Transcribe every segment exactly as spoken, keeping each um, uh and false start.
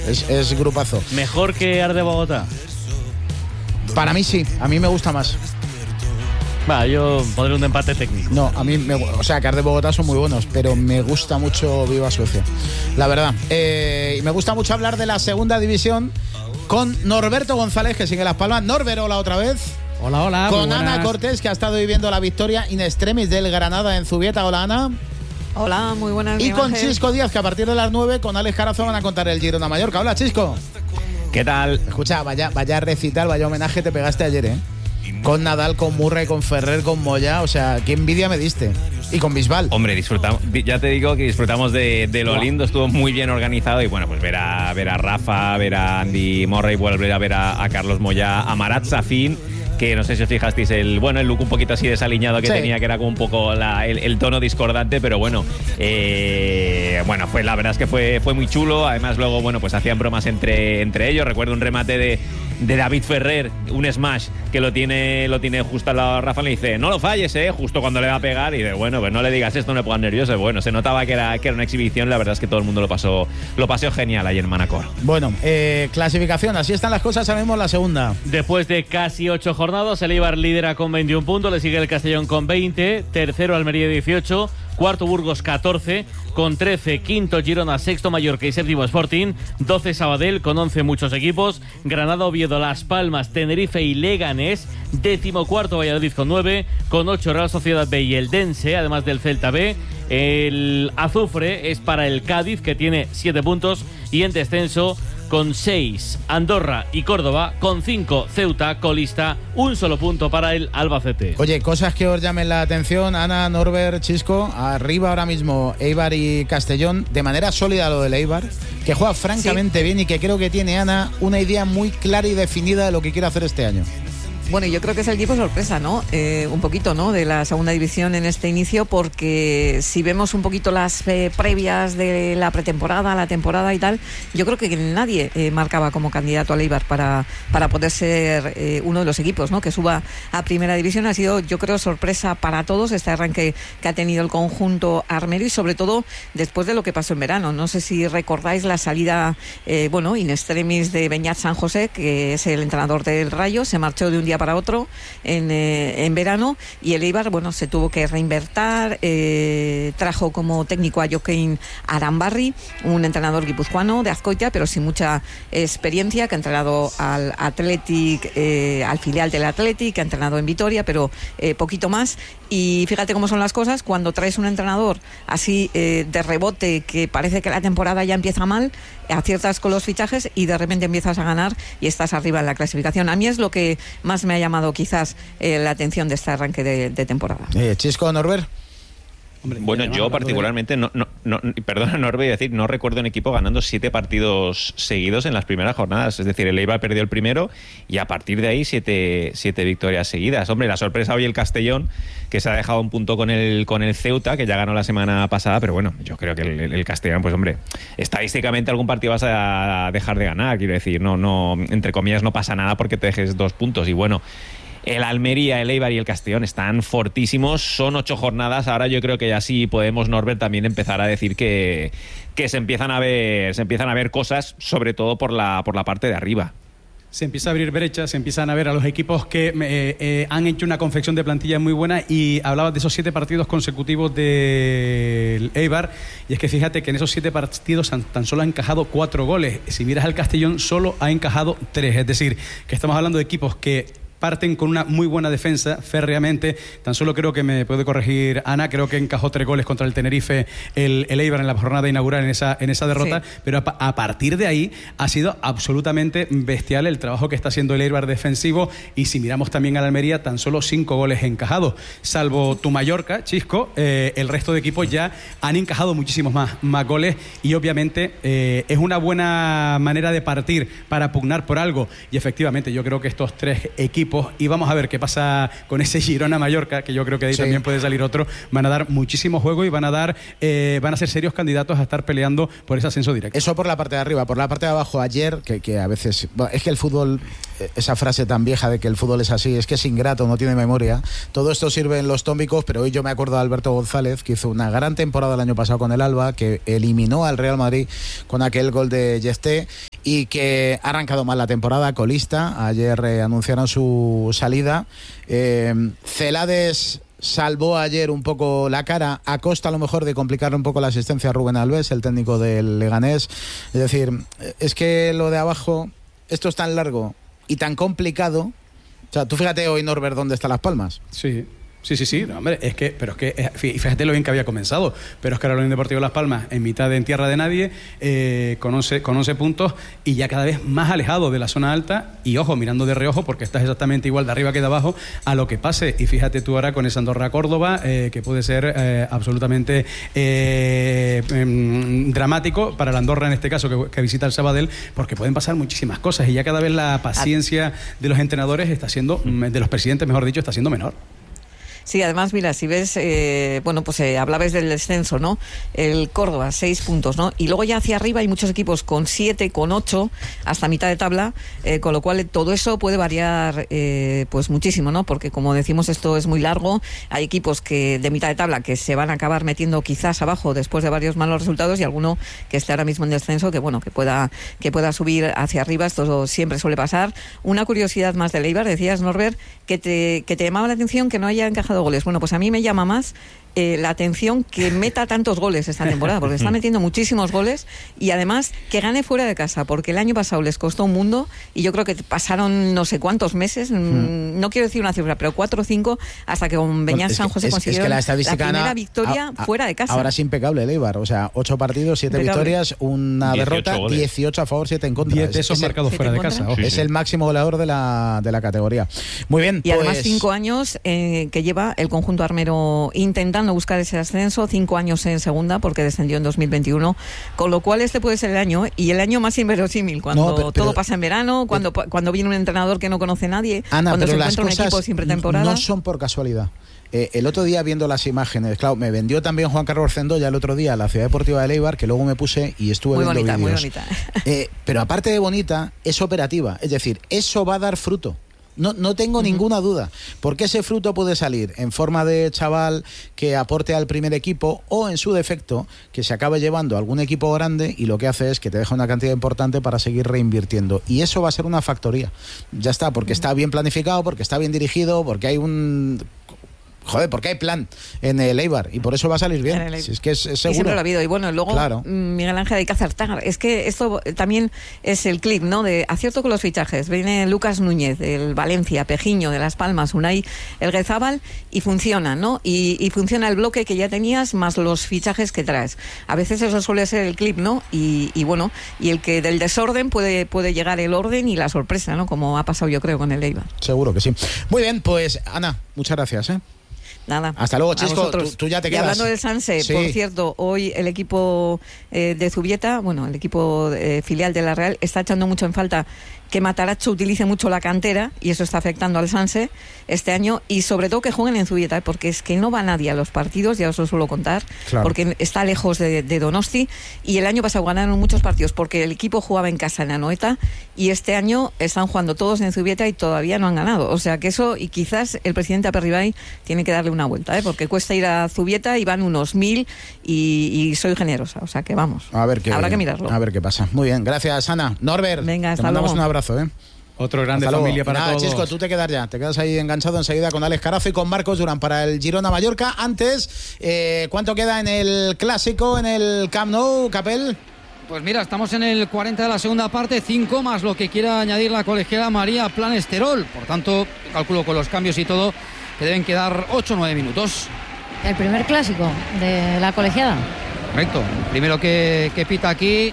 es, es grupazo. ¿Mejor que Arde Bogotá? Para mí sí, a mí me gusta más. Va, yo pondré un empate técnico. No, a mí, me, o sea, que Arde Bogotá son muy buenos, pero me gusta mucho Viva Suecia, la verdad. Eh, y me gusta mucho hablar de la segunda división con Norberto González, que sigue Las Palmas. Norbert, hola otra vez. Hola, hola. Con Ana Cortés, que ha estado viviendo la victoria in extremis del Granada en Zubieta. Hola, Ana. Hola, muy buenas. Y con Chisco Díaz, que a partir de las nueve con Alex Carazo van a contar el Girona Mallorca. Hola, Chisco. ¿Qué tal? Escucha, vaya, vaya recital, vaya homenaje te pegaste ayer, ¿eh? Con Nadal, con Murray, con Ferrer, con Moya. O sea, qué envidia me diste. Y con Bisbal. Hombre, disfrutamos, ya te digo que disfrutamos de, de lo wow. lindo, estuvo muy bien organizado y bueno, pues ver a, ver a Rafa, ver a Andy Murray, volver a ver a, a Carlos Moya, a Marat Safin, que no sé si os fijasteis, el bueno el look un poquito así desaliñado que sí. tenía, que era como un poco la, el, el tono discordante, pero bueno, eh, bueno, pues la verdad es que fue, fue muy chulo. Además luego, bueno, pues hacían bromas entre, entre ellos. Recuerdo un remate de, de David Ferrer, un smash que lo tiene, lo tiene justo al lado de Rafa, le dice, no lo falles, eh, justo cuando le va a pegar, y dice, bueno, pues no le digas esto, no le pongas nervioso. Bueno, se notaba que era, que era una exhibición. La verdad es que todo el mundo lo pasó, lo pasó genial ahí en Manacor. Bueno, eh, clasificación, así están las cosas, sabemos la segunda. Después de casi ocho jornadas, el Eibar lidera con veintiún puntos, le sigue el Castellón con veinte, tercero Almería dieciocho, cuarto Burgos catorce, con trece, quinto Girona, sexto Mallorca y séptimo Sporting, doce Sabadell con once muchos equipos, Granada, Oviedo, Las Palmas, Tenerife y Leganés, décimo cuarto Valladolid con nueve, con ocho Real Sociedad B y el Dense, además del Celta B. El azufre es para el Cádiz, que tiene siete puntos, y en descenso con seis Andorra y Córdoba, con cinco Ceuta, colista, un solo punto para el Albacete. Oye, cosas que os llamen la atención, Ana, Norbert, Chisco. Arriba ahora mismo Eibar y Castellón, de manera sólida lo del Eibar, que juega francamente sí. bien y que creo que tiene, Ana, una idea muy clara y definida de lo que quiere hacer este año. Bueno, yo creo que es el equipo sorpresa, ¿no? Eh, un poquito, ¿no? De la segunda división en este inicio, porque si vemos un poquito las eh, previas de la pretemporada, la temporada y tal, yo creo que nadie eh, marcaba como candidato al Eibar para, para poder ser eh, uno de los equipos, ¿no? Que suba a primera división. Ha sido, yo creo, sorpresa para todos este arranque que ha tenido el conjunto armero, y sobre todo después de lo que pasó en verano. No sé si recordáis la salida, eh, bueno, in extremis de Beñat San José, que es el entrenador del Rayo, se marchó de un día para otro en, eh, en verano, y el Eibar, bueno, se tuvo que reinvertir, eh, trajo como técnico a Joaquín Arambarri, un entrenador guipuzcoano de Azcoitia, pero sin mucha experiencia, que ha entrenado al Athletic, eh, al filial del Athletic, que ha entrenado en Vitoria, pero eh, poquito más. Y fíjate cómo son las cosas, cuando traes un entrenador así eh, de rebote, que parece que la temporada ya empieza mal, aciertas con los fichajes y de repente empiezas a ganar y estás arriba en la clasificación. A mí es lo que más me ha llamado quizás eh, la atención de este arranque de, de temporada. Eh, Chisco, Norbert. Hombre, bueno, yo particularmente, no, no, no, perdona, no voy a decir, no recuerdo un equipo ganando siete partidos seguidos en las primeras jornadas. Es decir, el Eibar perdió el primero y a partir de ahí siete, siete victorias seguidas. Hombre, la sorpresa hoy el Castellón, que se ha dejado un punto con el, con el Ceuta, que ya ganó la semana pasada, pero bueno, yo creo que el, el, el Castellón, pues hombre, estadísticamente algún partido vas a dejar de ganar, quiero decir, no, no, entre comillas, no pasa nada porque te dejes dos puntos. Y bueno, el Almería, el Eibar y el Castellón están fortísimos, son ocho jornadas. Ahora yo creo que ya sí podemos, Norbert, también empezar a decir que, que se empiezan a ver, se empiezan a ver cosas, sobre todo por la, por la parte de arriba. Se empieza a abrir brechas, se empiezan a ver a los equipos que eh, eh, han hecho una confección de plantilla muy buena, y hablabas de esos siete partidos consecutivos del Eibar, y es que fíjate que en esos siete partidos han, tan solo ha encajado cuatro goles. Si miras al Castellón, solo ha encajado tres, es decir, que estamos hablando de equipos que parten con una muy buena defensa, férreamente. Tan solo creo que me puede corregir Ana, creo que encajó tres goles contra el Tenerife el, el Eibar en la jornada inaugural en esa, en esa derrota, sí. Pero a, a partir de ahí ha sido absolutamente bestial el trabajo que está haciendo el Eibar defensivo. Y si miramos también a la Almería, tan solo cinco goles encajados, salvo tu Mallorca, Chisco, eh, el resto de equipos ya han encajado muchísimos más, más goles, y obviamente eh, es una buena manera de partir para pugnar por algo. Y efectivamente yo creo que estos tres equipos, y vamos a ver qué pasa con ese Girona-Mallorca, que yo creo que de ahí sí. también puede salir otro, van a dar muchísimo juego y van a dar eh, van a ser serios candidatos a estar peleando por ese ascenso directo. Eso por la parte de arriba. Por la parte de abajo, ayer, que, que a veces, bueno, es que el fútbol, esa frase tan vieja de que el fútbol es así, es que es ingrato, no tiene memoria. Todo esto sirve en los tópicos, pero hoy yo me acuerdo de Alberto González, que hizo una gran temporada el año pasado con el Alba, que eliminó al Real Madrid con aquel gol de Yesté, y que ha arrancado mal la temporada, colista. Ayer eh, anunciaron su salida. Eh, Celades salvó ayer un poco la cara, a costa a lo mejor de complicarle un poco la asistencia a Rubén Alves, el técnico del Leganés. Es decir, es que lo de abajo, esto es tan largo y tan complicado. O sea, tú fíjate hoy, Norbert, dónde están Las Palmas. Sí. Sí, sí, sí, no, hombre, es que, pero es que, fíjate lo bien que había comenzado, pero es que ahora la Unión Deportiva Las Palmas, en mitad de en tierra de nadie, eh, con, once, con once puntos y ya cada vez más alejado de la zona alta y, ojo, mirando de reojo, porque estás exactamente igual de arriba que de abajo a lo que pase. Y fíjate tú ahora con esa Andorra Córdoba, eh, que puede ser eh, absolutamente eh, eh, dramático para la Andorra, en este caso, que, que visita el Sabadell, porque pueden pasar muchísimas cosas y ya cada vez la paciencia de los entrenadores está siendo, de los presidentes, mejor dicho, está siendo menor. Sí, además, mira, si ves, eh, bueno, pues eh, hablabas del descenso, ¿no? El Córdoba, seis puntos, ¿no? Y luego ya hacia arriba hay muchos equipos con siete, con ocho, hasta mitad de tabla, eh, con lo cual todo eso puede variar, eh, pues muchísimo, ¿no? Porque como decimos, esto es muy largo, hay equipos que de mitad de tabla que se van a acabar metiendo quizás abajo después de varios malos resultados y alguno que esté ahora mismo en descenso, que bueno, que pueda, que pueda subir hacia arriba, esto siempre suele pasar. Una curiosidad más del Eibar, decías, Norbert, que te, que te llamaba la atención que no haya encajado goles. Bueno, pues a mí me llama más eh, la atención que meta tantos goles esta temporada, porque está metiendo muchísimos goles y además que gane fuera de casa, porque el año pasado les costó un mundo y yo creo que pasaron no sé cuántos meses, hmm. no quiero decir una cifra, pero cuatro o cinco, hasta que con Beñat bueno, San José es, consiguieron es que la, estadística la primera Ana, victoria a, a, fuera de casa. Ahora es impecable el Eibar, o sea, ocho partidos, siete impecable. victorias, una derrota, goles. dieciocho a favor, siete en contra. diez de esos marcados fuera de casa. Sí, es sí. el máximo goleador de la, de la categoría. Muy bien. Y pues... además cinco años eh, que lleva el conjunto armero intentando buscar ese ascenso, cinco años en segunda porque descendió en dos mil veintiuno, con lo cual este puede ser el año y el año más inverosímil cuando no, pero, pero, todo pasa en verano, cuando pero, cuando viene un entrenador que no conoce a nadie, Ana, cuando se las encuentra un equipo sin pretemporada. No son por casualidad. Eh, el otro día viendo las imágenes, claro, me vendió también Juan Carlos Centolla el otro día a la Ciudad Deportiva de Eibar, que luego me puse y estuve muy viendo bonita, vídeos. Muy bonita, eh, pero aparte de bonita, es operativa, es decir, eso va a dar fruto. No, no tengo uh-huh. ninguna duda, porque ese fruto puede salir en forma de chaval que aporte al primer equipo o en su defecto que se acabe llevando a algún equipo grande y lo que hace es que te deja una cantidad importante para seguir reinvirtiendo y eso va a ser una factoría, ya está, porque uh-huh. está bien planificado, porque está bien dirigido, porque hay un... Joder, porque hay plan en el Eibar y por eso va a salir bien. Si es que es, es seguro. Y siempre lo ha habido. Y bueno, luego, claro. Miguel Ángel, hay que acertar. Es que esto también es el clip, ¿no? De acierto con los fichajes. Viene Lucas Núñez, del Valencia, Pejiño, de Las Palmas, Unai Elguezábal, y funciona, ¿no? Y, y funciona el bloque que ya tenías más los fichajes que traes. A veces eso suele ser el clip, ¿no? Y, y bueno, y el que del desorden puede, puede llegar el orden y la sorpresa, ¿no? Como ha pasado, yo creo, con el Eibar. Seguro que sí. Muy bien, pues Ana, muchas gracias, ¿eh? Nada. Hasta luego, Chisco, tú, tú ya te quedas. Y hablando del Sanse, sí. Por cierto, hoy el equipo eh, de Zubieta, bueno, el equipo eh, filial de la Real, está echando mucho en falta que Matarazzo utilice mucho la cantera y eso está afectando al Sanse este año y sobre todo que jueguen en Zubieta, ¿eh? Porque es que no va nadie a los partidos, ya os lo suelo contar, claro. Porque está lejos de, de Donosti y el año pasado ganaron muchos partidos porque el equipo jugaba en casa en Anoeta y este año están jugando todos en Zubieta y todavía no han ganado, o sea que eso, y quizás el presidente Aperribay tiene que darle una vuelta, ¿eh? Porque cuesta ir a Zubieta y van unos mil y, y soy generosa, o sea que vamos, a ver qué, habrá que mirarlo. A ver qué pasa. Muy bien, gracias Ana. Norbert, venga, hasta te mandamos luego. un abrazo. ¿eh? Otro grande Hasta familia luego. para Nada, todos. Chisco, tú te quedas ya, te quedas ahí enganchado enseguida con Alex Carazo y con Marcos Durán para el Girona-Mallorca. Antes, eh, ¿cuánto queda en el Clásico, en el Camp Nou, Capel? Pues mira, estamos en el cuarenta de la segunda parte, cinco más lo que quiera añadir la colegiala María Planesterol. Por tanto, calculo con los cambios y todo, que deben quedar ocho o nueve minutos. El primer Clásico de la colegiada. Correcto, primero que, que pita aquí.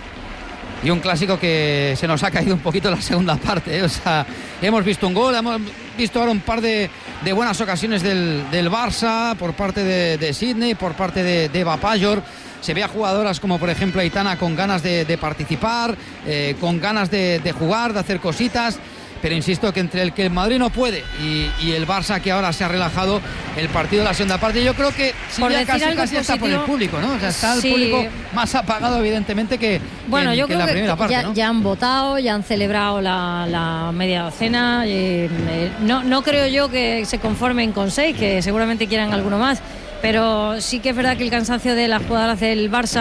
Y un clásico que se nos ha caído un poquito en la segunda parte, ¿eh? O sea, hemos visto un gol, hemos visto ahora un par de, de buenas ocasiones del, del Barça, por parte de, de Sidney, por parte de, de Eva Payor. Se ve a jugadoras como por ejemplo Aitana con ganas de, de participar, eh, con ganas de, de jugar, de hacer cositas. Pero insisto que entre el que el Madrid no puede y, y el Barça que ahora se ha relajado el partido de la segunda parte, yo creo que si ya casi, casi está por el público, ¿no? O sea, está sí. el público más apagado evidentemente que, bueno, que, yo que creo en la que primera parte, ya, ¿no? ya han votado, ya han celebrado la, la media docena. Eh, eh, no, no creo yo que se conformen con seis, que seguramente quieran alguno más. Pero sí que es verdad que el cansancio de las jugadoras del Barça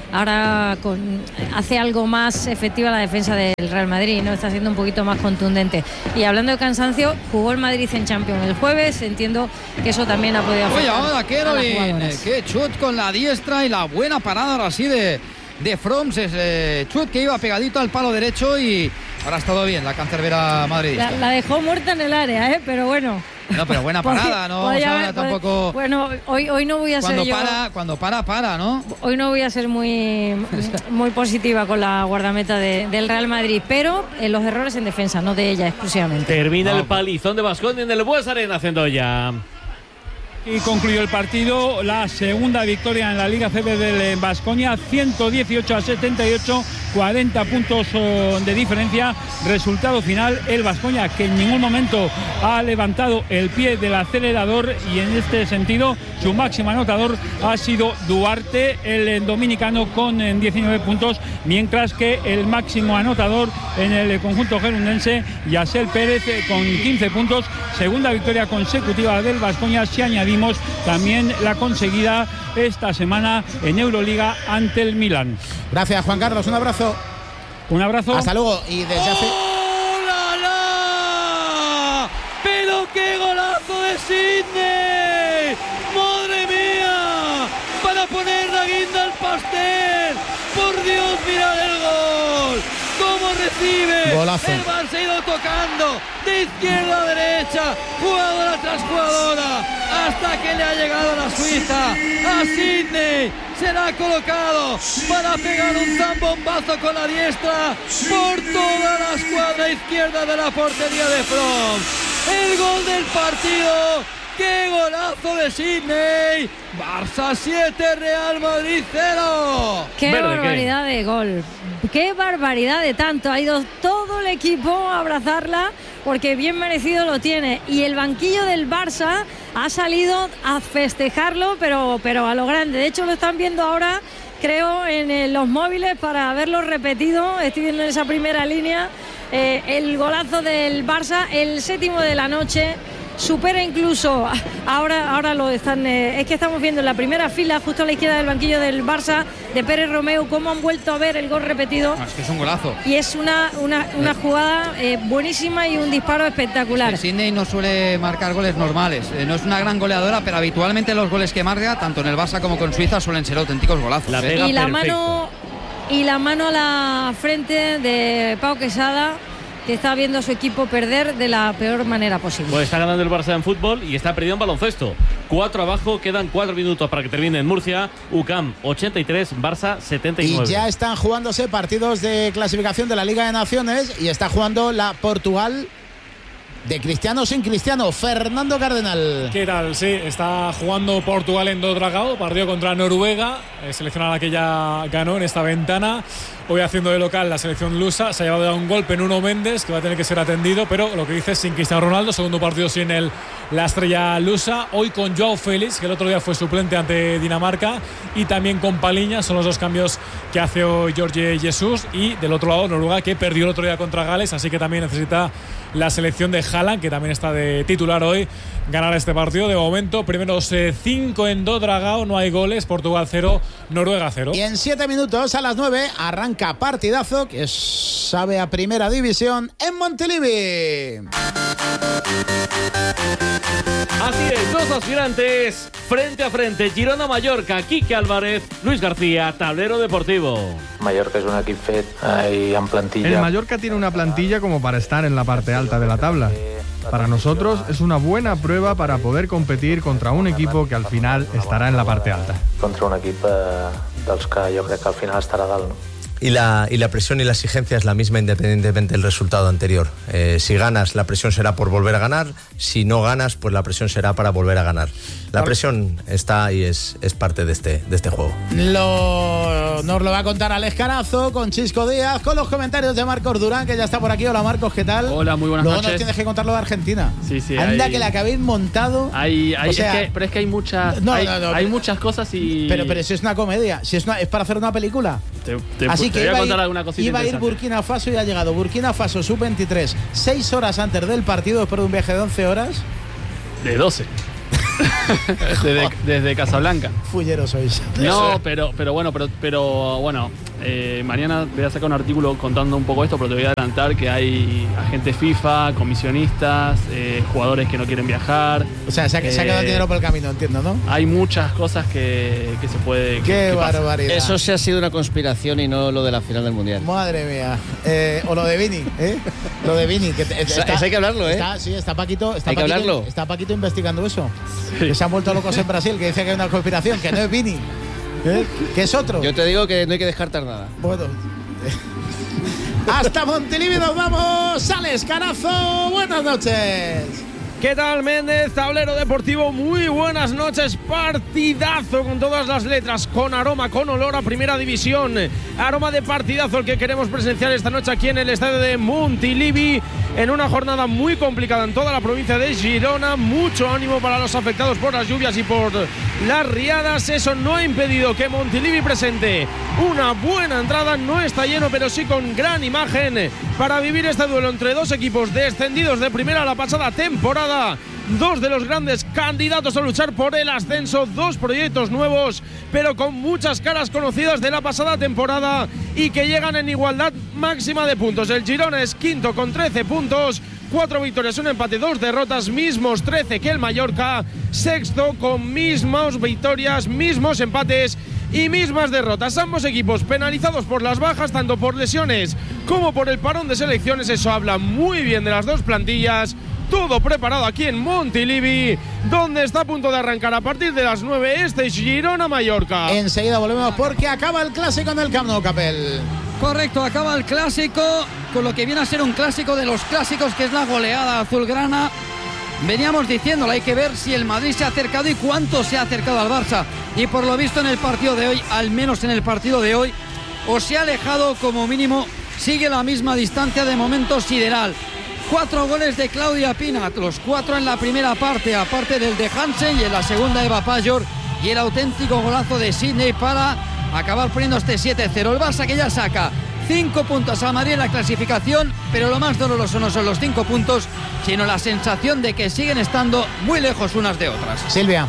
ahora con, hace algo más efectiva la defensa del Real Madrid, ¿no? Está siendo un poquito más contundente. Y hablando de cansancio, jugó el Madrid en Champions el jueves, entiendo que eso también ha podido afectar. Oye, ahora Kerovin, a las qué chut con la diestra y la buena parada ahora sí de, de Froms, es eh, chut que iba pegadito al palo derecho y ahora ha estado bien la cancerbera madridista. La, la dejó muerta en el área, ¿eh? Pero bueno. No, pero buena parada, ¿no? Podía, o sea, tampoco... Bueno, hoy, hoy no voy a cuando ser yo... Para, cuando para, para, ¿no? Hoy no voy a ser muy, muy positiva con la guardameta de, del Real Madrid, pero en los errores en defensa, no de ella exclusivamente. Termina no, el palizón de Baskonia en el Bues Arena, Cendoya. Y concluyó el partido, la segunda victoria en la Liga C B del Baskonia, ciento dieciocho a setenta y ocho, cuarenta puntos de diferencia. Resultado final, el Baskonia que en ningún momento ha levantado el pie del acelerador, y en este sentido su máximo anotador ha sido Duarte, el dominicano, con diecinueve puntos, mientras que el máximo anotador en el conjunto gerundense, Yasel Pérez, con quince puntos. Segunda victoria consecutiva del Baskonia, si añadimos también la conseguida esta semana en Euroliga ante el Milan. Gracias, Juan Carlos, un abrazo. Un abrazo. Hasta luego. Y desde hace... ¡Oh, la, la! ¡Pero qué golazo de Sidney! ¡Madre mía! Para poner la guinda al pastel. ¡Por Dios, mirad el gol! ¿Cómo recibe? Golazo. El Barça ha ido tocando de izquierda a derecha, jugadora tras jugadora, hasta que le ha llegado a la Suiza, a Sidney. Se la ha colocado para pegar un zambombazo con la diestra por toda la escuadra izquierda de la portería de From. El gol del partido. ¡Qué golazo de Sidney! Barça siete, Real Madrid cero. ¡Qué Verde, barbaridad ¿qué? de gol! ¡Qué barbaridad de tanto! Ha ido todo el equipo a abrazarla porque bien merecido lo tiene. Y el banquillo del Barça ha salido a festejarlo, pero, pero a lo grande. De hecho, lo están viendo ahora, creo, en, en los móviles para verlo repetido. Estoy viendo en esa primera línea eh, el golazo del Barça, el séptimo de la noche. Supera incluso, ahora, ahora lo están, eh, es que estamos viendo en la primera fila, justo a la izquierda del banquillo del Barça, de Pérez Romeu, cómo han vuelto a ver el gol repetido. No, es que es un golazo. Y es una, una, una jugada eh, buenísima y un disparo espectacular. Es que Sidney no suele marcar goles normales, eh, no es una gran goleadora, pero habitualmente los goles que marca, tanto en el Barça como con Suiza, suelen ser auténticos golazos. La ¿eh? pega Y la perfecto. mano y la mano a la frente de Pau Quesada, que está viendo a su equipo perder de la peor manera posible. Pues está ganando el Barça en fútbol y está perdiendo en baloncesto. Cuatro abajo, quedan cuatro minutos para que termine en Murcia. U C A M ochenta y tres, Barça setenta y nueve. Y ya están jugándose partidos de clasificación de la Liga de Naciones y está jugando la Portugal de Cristiano sin Cristiano. Fernando Cardenal. ¿Qué tal? Sí, está jugando Portugal en Dragao, partido contra Noruega, eh, selección a la que ya ganó en esta ventana. Hoy haciendo de local la selección lusa, se ha llevado ya un golpe en Nuno Méndez, que va a tener que ser atendido, pero lo que dice es sin Cristiano Ronaldo, segundo partido sin el, la estrella lusa. Hoy con Joao Félix, que el otro día fue suplente ante Dinamarca, y también con Paliña, son los dos cambios que hace hoy Jorge Jesús. Y del otro lado, Noruega, que perdió el otro día contra Gales, así que también necesita la selección de Haaland, que también está de titular hoy, ganar este partido. De momento, primeros eh, cinco en Dragao, no hay goles, Portugal cero, Noruega cero. Y en siete minutos, a las nueve, arranca partidazo que sabe a primera división en Montilivi. Así es, dos aspirantes frente a frente. Girona-Mallorca, Quique Álvarez, Luis García, Tablero Deportivo. Mallorca es un equip fet eh, y en plantilla. El Mallorca tiene una plantilla como para estar en la parte alta de la tabla. Para nosotros es una buena prueba para poder competir contra un equipo que al final estará en la parte alta. Contra un equipo eh, dels que jo crec que al final estarà dalt, no? Y la, y la presión y la exigencia es la misma independientemente del resultado anterior. Eh, si ganas, la presión será por volver a ganar. Si no ganas, pues la presión será para volver a ganar. La presión está y es, es parte de este, de este juego. Lo, nos lo va a contar Alex Carazo con Chisco Díaz, con los comentarios de Marcos Durán, que ya está por aquí. Hola Marcos, ¿qué tal? Hola, muy buenas Luego noches. nos tienes que contar lo de Argentina. Sí, sí. Anda hay, que la que habéis montado. Hay, hay, o sea, es que, pero es que hay muchas, no, hay, no, no, hay no, muchas cosas y. Pero, pero si es una comedia, si es, una, es para hacer una película. Te, te, Así te que voy a iba contar ir, alguna cosita iba a ir interesante. Burkina Faso y ha llegado Burkina Faso sub veintitrés, seis horas antes del partido, después de un viaje de once horas. De doce. desde, desde Casablanca. Fulleros sois. No, pero, pero bueno, pero, pero bueno, eh, mañana voy a sacar un artículo contando un poco esto, pero te voy a adelantar que hay agentes FIFA, comisionistas, eh, jugadores que no quieren viajar. O sea, se ha, eh, se ha quedado el dinero por el camino, entiendo, ¿no? Hay muchas cosas que, que se puede... ¡Qué que barbaridad! Eso sí ha sido una conspiración y no lo de la final del Mundial. Madre mía. Eh, o lo de Vini, ¿eh? Lo de Vini. Que está, eso hay que hablarlo, ¿eh? Está, sí, está Paquito, está hay Paquito, que hablarlo. Está Paquito investigando eso. Sí. Que se han vuelto locos en Brasil, que dice que hay una conspiración, que no es Vini, ¿eh? Que es otro. Yo te digo que no hay que descartar nada. Bueno. Hasta Montilivi nos vamos. Alex Carazo, buenas noches. ¿Qué tal, Méndez? Tablero Deportivo, muy buenas noches. Partidazo con todas las letras, con aroma, con olor a Primera División. Aroma de partidazo el que queremos presenciar esta noche aquí en el estadio de Montilivi, en una jornada muy complicada en toda la provincia de Girona. Mucho ánimo para los afectados por las lluvias y por las riadas. Eso no ha impedido que Montilivi presente una buena entrada. No está lleno, pero sí con gran imagen para vivir este duelo entre dos equipos descendidos de primera la pasada temporada. Dos de los grandes candidatos a luchar por el ascenso, dos proyectos nuevos, pero con muchas caras conocidas de la pasada temporada y que llegan en igualdad máxima de puntos. El Girona es quinto con trece puntos, cuatro victorias, un empate, dos derrotas, mismos trece que el Mallorca. Sexto con mismas victorias, mismos empates y mismas derrotas. Ambos equipos penalizados por las bajas, tanto por lesiones como por el parón de selecciones. Eso habla muy bien de las dos plantillas. Todo preparado aquí en Montilivi, donde está a punto de arrancar a partir de las nueve este Girona-Mallorca. Enseguida volvemos porque acaba el clásico en el Camp Nou, Capel. Correcto, acaba el clásico con lo que viene a ser un clásico de los clásicos, que es la goleada azulgrana. Veníamos diciéndolo, hay que ver si el Madrid se ha acercado y cuánto se ha acercado al Barça. Y por lo visto en el partido de hoy, al menos en el partido de hoy, o se ha alejado como mínimo, sigue la misma distancia de momento sideral. Cuatro goles de Claudia Pina, los cuatro en la primera parte, aparte del de Hansen, y en la segunda Eva Pajor, y el auténtico golazo de Sidney para acabar poniendo este siete cero. El Barça que ya saca cinco puntos a Madrid en la clasificación, pero lo más doloroso no son los cinco puntos, sino la sensación de que siguen estando muy lejos unas de otras. Silvia.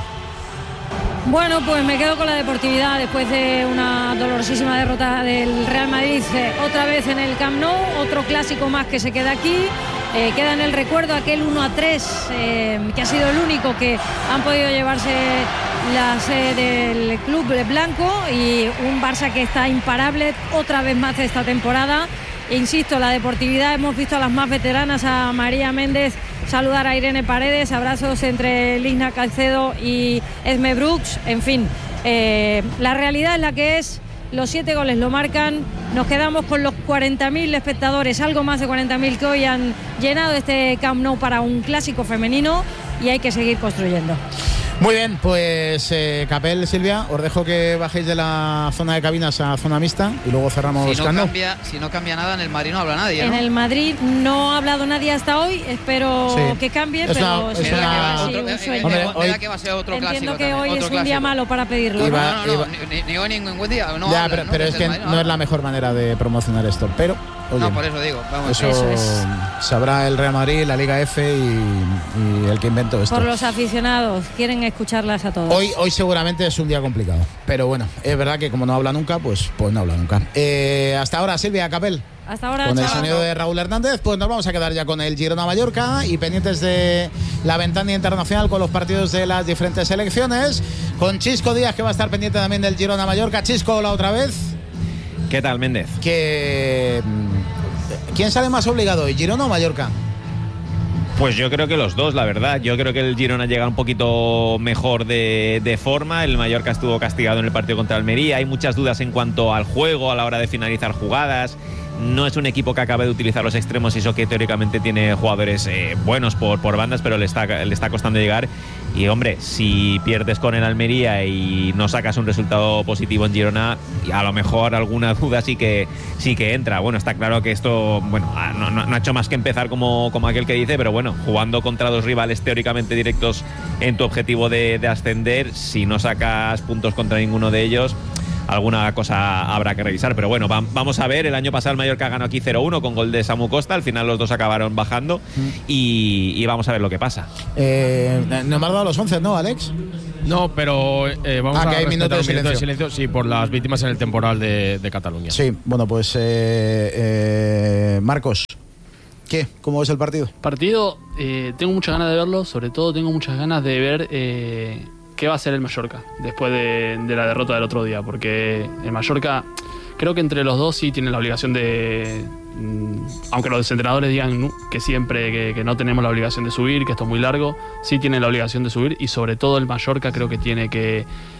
Bueno, pues me quedo con la deportividad después de una dolorosísima derrota del Real Madrid, eh, otra vez en el Camp Nou, otro clásico más que se queda aquí. Eh, queda en el recuerdo aquel uno a tres, eh, que ha sido el único que han podido llevarse la sede del club blanco, y un Barça que está imparable otra vez más esta temporada. E insisto, la deportividad, hemos visto a las más veteranas, a María Méndez saludar a Irene Paredes, abrazos entre Lina Caicedo y Esme Brooks, en fin, eh, la realidad es la que es. Los siete goles lo marcan, nos quedamos con los cuarenta mil espectadores, algo más de cuarenta mil que hoy han llenado este Camp Nou para un clásico femenino, y hay que seguir construyendo. Muy bien, pues eh, Capel, Silvia, os dejo que bajéis de la zona de cabinas a zona mixta y luego cerramos. Si no, cambia, si no cambia nada, en el Madrid no habla nadie, ¿no? En el Madrid no ha hablado nadie hasta hoy, espero sí. que cambie, es pero es una, sí, un sueño. Hombre, hoy, que va a ser otro entiendo clásico que hoy otro es un clásico. día malo para pedirlo. Iba, no, no, no, iba. ni, ni hoy ningún buen día. No ya, hablan, pero, ¿no? pero es que no, no es la mejor manera de promocionar esto, pero... Oye, no, por eso digo. Vamos, eso, eso es. Sabrá el Real Madrid, la Liga F y, y el que inventó esto. Por los aficionados, quieren escucharlas a todos. Hoy, hoy seguramente es un día complicado, pero bueno, es verdad que como no habla nunca, pues, pues no habla nunca. Eh, hasta ahora, Silvia, Capel. Hasta ahora, con el chaval. sonido de Raúl Hernández, pues nos vamos a quedar ya con el Girona-Mallorca y pendientes de la ventana internacional con los partidos de las diferentes selecciones. Con Chisco Díaz, que va a estar pendiente también del Girona-Mallorca. Chisco, la otra vez. ¿Qué tal, Méndez? Que... ¿Quién sale más obligado hoy, Girona o Mallorca? Pues yo creo que los dos, la verdad. Yo creo que el Girona llega un poquito mejor de, de forma. El Mallorca estuvo castigado en el partido contra Almería. Hay muchas dudas en cuanto al juego, a la hora de finalizar jugadas. No es un equipo que acabe de utilizar los extremos, y eso que teóricamente tiene jugadores eh, buenos por, por bandas, pero le está, le está costando llegar. Y hombre, si pierdes con el Almería y no sacas un resultado positivo en Girona, a lo mejor alguna duda sí que sí que entra. Bueno, está claro que esto, bueno, no, no, no ha hecho más que empezar como, como aquel que dice, pero bueno, jugando contra dos rivales teóricamente directos en tu objetivo de, de ascender, si no sacas puntos contra ninguno de ellos, alguna cosa habrá que revisar. Pero bueno, va, vamos a ver. El año pasado el Mallorca ganó aquí cero uno con gol de Samu Costa. Al final los dos acabaron bajando mm. y, y vamos a ver lo que pasa. Eh, no me has dado los once, ¿no, Alex? No, pero eh, vamos ah, a que hay minuto de, un minuto silencio. de silencio, sí, por las víctimas en el temporal de, de Cataluña. Sí, bueno, pues eh, eh, Marcos, ¿qué? ¿Cómo ves el partido? Partido, eh, tengo muchas ganas de verlo, sobre todo tengo muchas ganas de ver eh, qué va a hacer el Mallorca después de, de la derrota del otro día, porque el Mallorca creo que entre los dos sí tienen la obligación de... Aunque los entrenadores digan que siempre que, que no tenemos la obligación de subir, que esto es muy largo, sí tienen la obligación de subir y sobre todo el Mallorca creo que tiene que,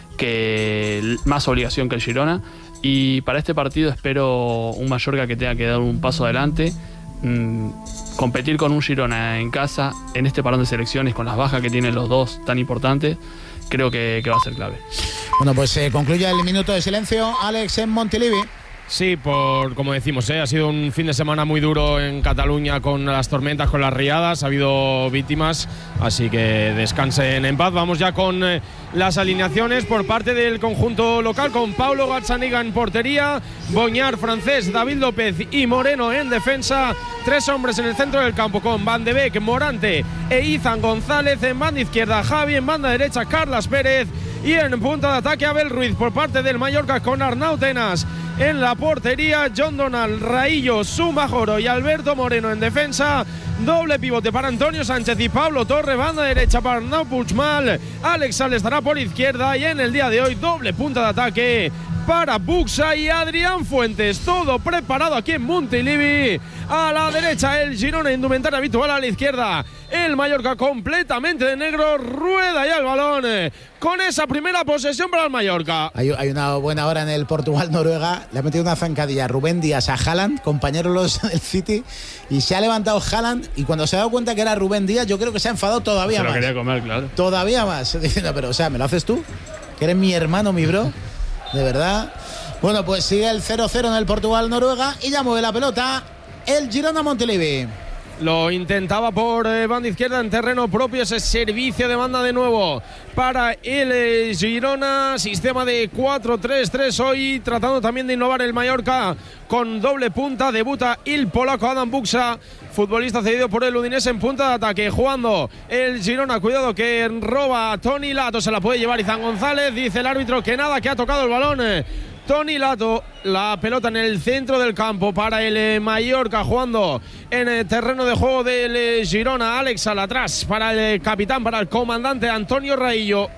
que más obligación que el Girona y para este partido espero un Mallorca que tenga que dar un paso adelante, mmm, competir con un Girona en casa en este parón de selecciones con las bajas que tienen los dos tan importantes, creo que, que va a ser clave. Bueno, pues se eh, concluye el minuto de silencio, Alex, en Montilivi. Sí, por como decimos, ¿eh? ha sido un fin de semana muy duro en Cataluña con las tormentas, con las riadas, ha habido víctimas, así que descansen en paz. Vamos ya con eh, las alineaciones por parte del conjunto local, con Paulo Gazzaniga en portería, Boñar, Francés, David López y Moreno en defensa, tres hombres en el centro del campo con Van de Beek, Morante e Izan González, en banda izquierda Javi, en banda derecha Carlas Pérez y en punta de ataque Abel Ruiz por parte del Mallorca con Arnau Tenas en la portería, John Donald, Raillo, Sumajoro y Alberto Moreno en defensa, doble pivote para Antonio Sánchez y Pablo Torre, banda derecha para Arnau Puigmal, Alex Sal estará por izquierda y en el día de hoy doble punta de ataque para Buxa y Adrián Fuentes, todo preparado aquí en Montilivi. A la derecha el Girona, indumentaria habitual, a la izquierda el Mallorca completamente de negro, rueda ya el balón con esa primera posesión para el Mallorca. Hay, hay una buena hora en el Portugal-Noruega, le ha metido una zancadilla a Rubén Díaz a Haaland, compañero los del City, y se ha levantado Haaland y cuando se ha dado cuenta que era Rubén Díaz yo creo que se ha enfadado todavía más. Se lo quería comer, claro. Todavía más, diciendo, pero o sea, ¿me lo haces tú? Que eres mi hermano, mi bro. De verdad. Bueno, pues sigue el cero cero en el Portugal-Noruega y ya mueve la pelota el Girona Montilivi. Lo intentaba por eh, banda izquierda en terreno propio, ese servicio de banda de nuevo para el eh, Girona, sistema de cuatro tres tres hoy, tratando también de innovar el Mallorca con doble punta, debuta el polaco Adam Buxa, futbolista cedido por el Udinese en punta de ataque, jugando el Girona, cuidado que roba a Toni Lato, se la puede llevar Izan González, dice el árbitro que nada, que ha tocado el balón eh. Toni Lato, la pelota en el centro del campo para el eh, Mallorca, jugando en el terreno de juego del eh, Girona. Alex al atrás para el eh, capitán, para el comandante Antonio Raillo.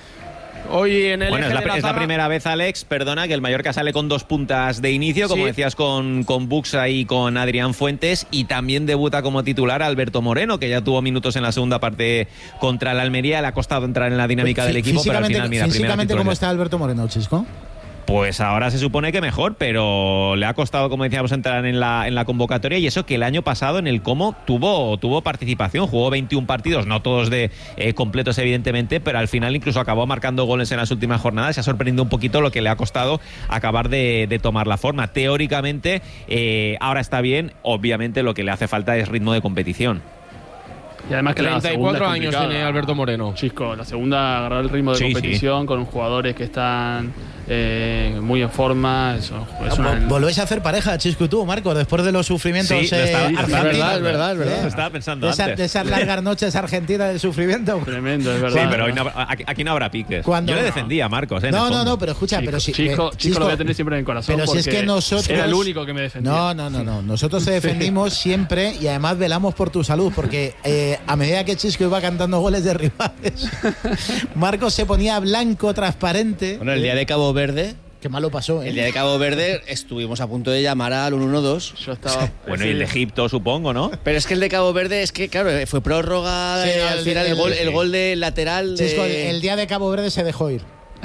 Hoy en el bueno, eje es, la, de la es la primera vez, Alex, perdona, que el Mallorca sale con dos puntas de inicio, como sí. decías, con, con Buxa y con Adrián Fuentes, y también debuta como titular Alberto Moreno, que ya tuvo minutos en la segunda parte contra el Almería. Le ha costado entrar en la dinámica pues, del equipo, pero al final, mira, físicamente, ¿cómo está Alberto Moreno, Chisco? Pues ahora se supone que mejor, pero le ha costado, como decíamos, entrar en la, en la convocatoria, y eso que el año pasado en el Como tuvo, tuvo participación, jugó veintiún partidos, no todos de eh, completos evidentemente, pero al final incluso acabó marcando goles en las últimas jornadas. Se ha sorprendido un poquito lo que le ha costado acabar de, de tomar la forma. Teóricamente eh, ahora está bien, obviamente lo que le hace falta es ritmo de competición. Y además que treinta y cuatro años tiene Alberto Moreno. Chisco, la segunda, agarrar el ritmo de sí, competición sí. con jugadores que están eh, muy en forma. Eso, es una... Volvéis a hacer pareja, Chisco y tú, Marcos, después de los sufrimientos sí, eh, estaba, argentinos. Es verdad, es verdad, es verdad. Lo estaba pensando de, esa, antes. de esas largas noches argentinas del sufrimiento. Tremendo, es verdad. Sí, pero hoy no, aquí, aquí no habrá piques. Cuando, Yo le defendía a Marcos. Eh, no, no, no, pero escucha, Chisco, pero si, Chisco, eh, Chisco lo voy a tener siempre en el corazón. Pero si es que nosotros. Era el único que me defendía. No, no, no, no. Nosotros te defendimos siempre y además velamos por tu salud, porque eh, a medida que Chisco iba cantando goles de rivales, Marcos se ponía blanco, transparente. Bueno, el día de Cabo Verde. Qué malo pasó, ¿eh? El día de Cabo Verde estuvimos a punto de llamar al uno uno dos. Yo estaba. Bueno, y el de Egipto, supongo, ¿no? Pero es que el de Cabo Verde es que, claro, fue prórroga. Sí, eh, al final, el, el, gol, el gol de lateral. De... Chisco, el, el día de Cabo Verde se dejó ir.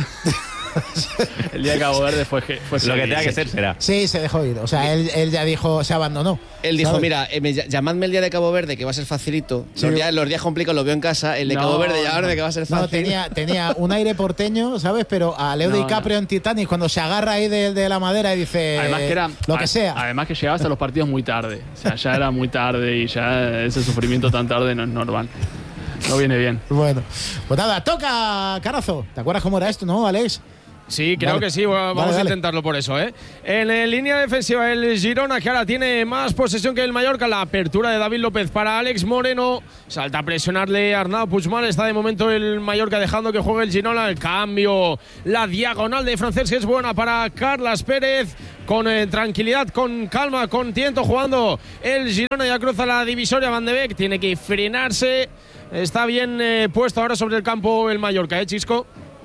El día de Cabo Verde fue, fue lo que tenga que ser será. Sí, se dejó ir. O sea, él, él ya dijo, se abandonó. Él dijo, ¿sabes? Mira, eh, me, llamadme el día de Cabo Verde, que va a ser facilito. Sí. Los, días, los días complicados los veo en casa. El de no, Cabo Verde, llamadme, no. que va a ser fácil. No, tenía, tenía un aire porteño, ¿sabes? Pero a Leo no, DiCaprio no. en Titanic, cuando se agarra ahí de, de la madera y dice además que era, lo que sea. Además que llegabas a los partidos muy tarde. O sea, ya era muy tarde y ya ese sufrimiento tan tarde no es normal. No viene bien. Bueno, pues nada, toca Carazo. ¿Te acuerdas cómo era esto, no, Alex? Sí, creo vale. que sí, vamos vale, a vale. intentarlo por eso, ¿eh? En eh, línea defensiva, el Girona, que ahora tiene más posesión que el Mallorca. La apertura de David López para Alex Moreno. Salta a presionarle Arnau Puigmal. Está de momento el Mallorca dejando que juegue el Girona. El cambio, la diagonal de Francés, que es buena para Carlas Pérez. Con eh, tranquilidad, con calma, con tiento jugando el Girona. Ya cruza la divisoria Van de Beek. Tiene que frenarse. Está bien eh, puesto ahora sobre el campo el Mallorca, ¿eh, Chisco?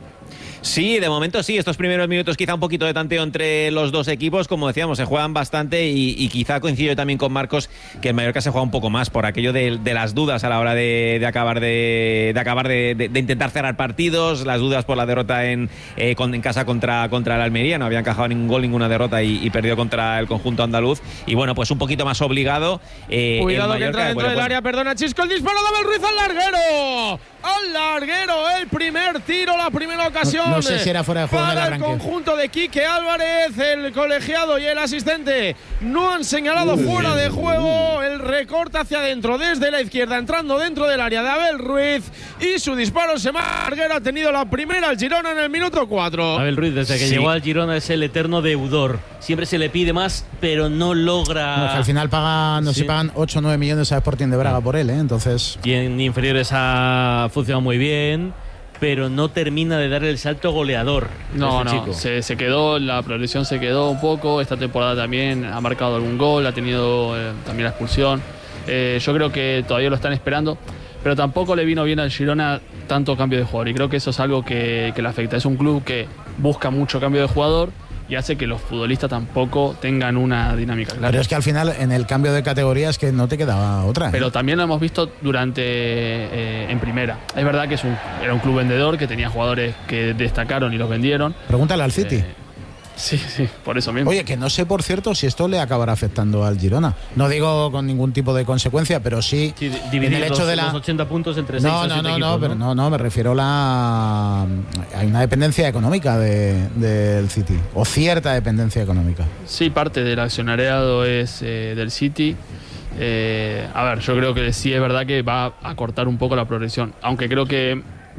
Sí, de momento sí, estos primeros minutos quizá un poquito de tanteo entre los dos equipos, como decíamos, se juegan bastante y, y quizá coincido también con Marcos que el Mallorca se juega un poco más por aquello de, de las dudas a la hora de, de acabar de, de acabar de, de, de intentar cerrar partidos, las dudas por la derrota en, eh, con, en casa contra, contra el Almería, no había encajado ningún gol, ninguna derrota y, y perdió contra el conjunto andaluz y bueno, pues un poquito más obligado. Eh, Cuidado el Mallorca, que entra dentro bueno, del pues, área, perdona Chisco, el disparo de Abel Ruiz al larguero. Al larguero, el primer tiro, la primera ocasión. No, no sé si era fuera de juego en el para el arranque. conjunto de Quique Álvarez, el colegiado y el asistente no han señalado fuera de juego. El recorte hacia adentro desde la izquierda, entrando dentro del área de Abel Ruiz y su disparo se marca. Ha tenido la primera al Girona en el minuto cuatro. Abel Ruiz, desde que Sí. llegó al Girona, es el eterno deudor. Siempre se le pide más, pero no logra. No, que al final pagan, no sé Sí. si pagan ocho o nueve millones a Sporting de Braga por él, ¿eh? Entonces. Y en inferiores ha funcionado muy bien, pero no termina de dar el salto goleador. No, este no, chico. se, se quedó, la progresión se quedó un poco. Esta temporada también ha marcado algún gol, ha tenido eh, también la expulsión. Eh, yo creo que todavía lo están esperando, pero tampoco le vino bien al Girona tanto cambio de jugador. Y creo que eso es algo que, que le afecta. Es un club que busca mucho cambio de jugador y hace que los futbolistas tampoco tengan una dinámica clara. Pero es que al final, en el cambio de categorías, que no te quedaba otra. ¿eh? Pero también lo hemos visto durante eh, en primera. Es verdad que es un, era un club vendedor, que tenía jugadores que destacaron y los vendieron. Pregúntale al City. Eh, sí, sí, por eso mismo. Oye, que no sé, por cierto, si esto le acabará afectando al Girona. No digo con ningún tipo de consecuencia, pero sí, Sí, en dividir el hecho los, de la... los ochenta puntos entre seis No, o no, siete no, equipos, no, pero no, no, me refiero a la... Hay una dependencia económica de- del City, o cierta dependencia económica. Sí, parte del accionariado es eh, del City. Eh, a ver, yo creo que sí es verdad que va a cortar un poco la progresión, aunque creo que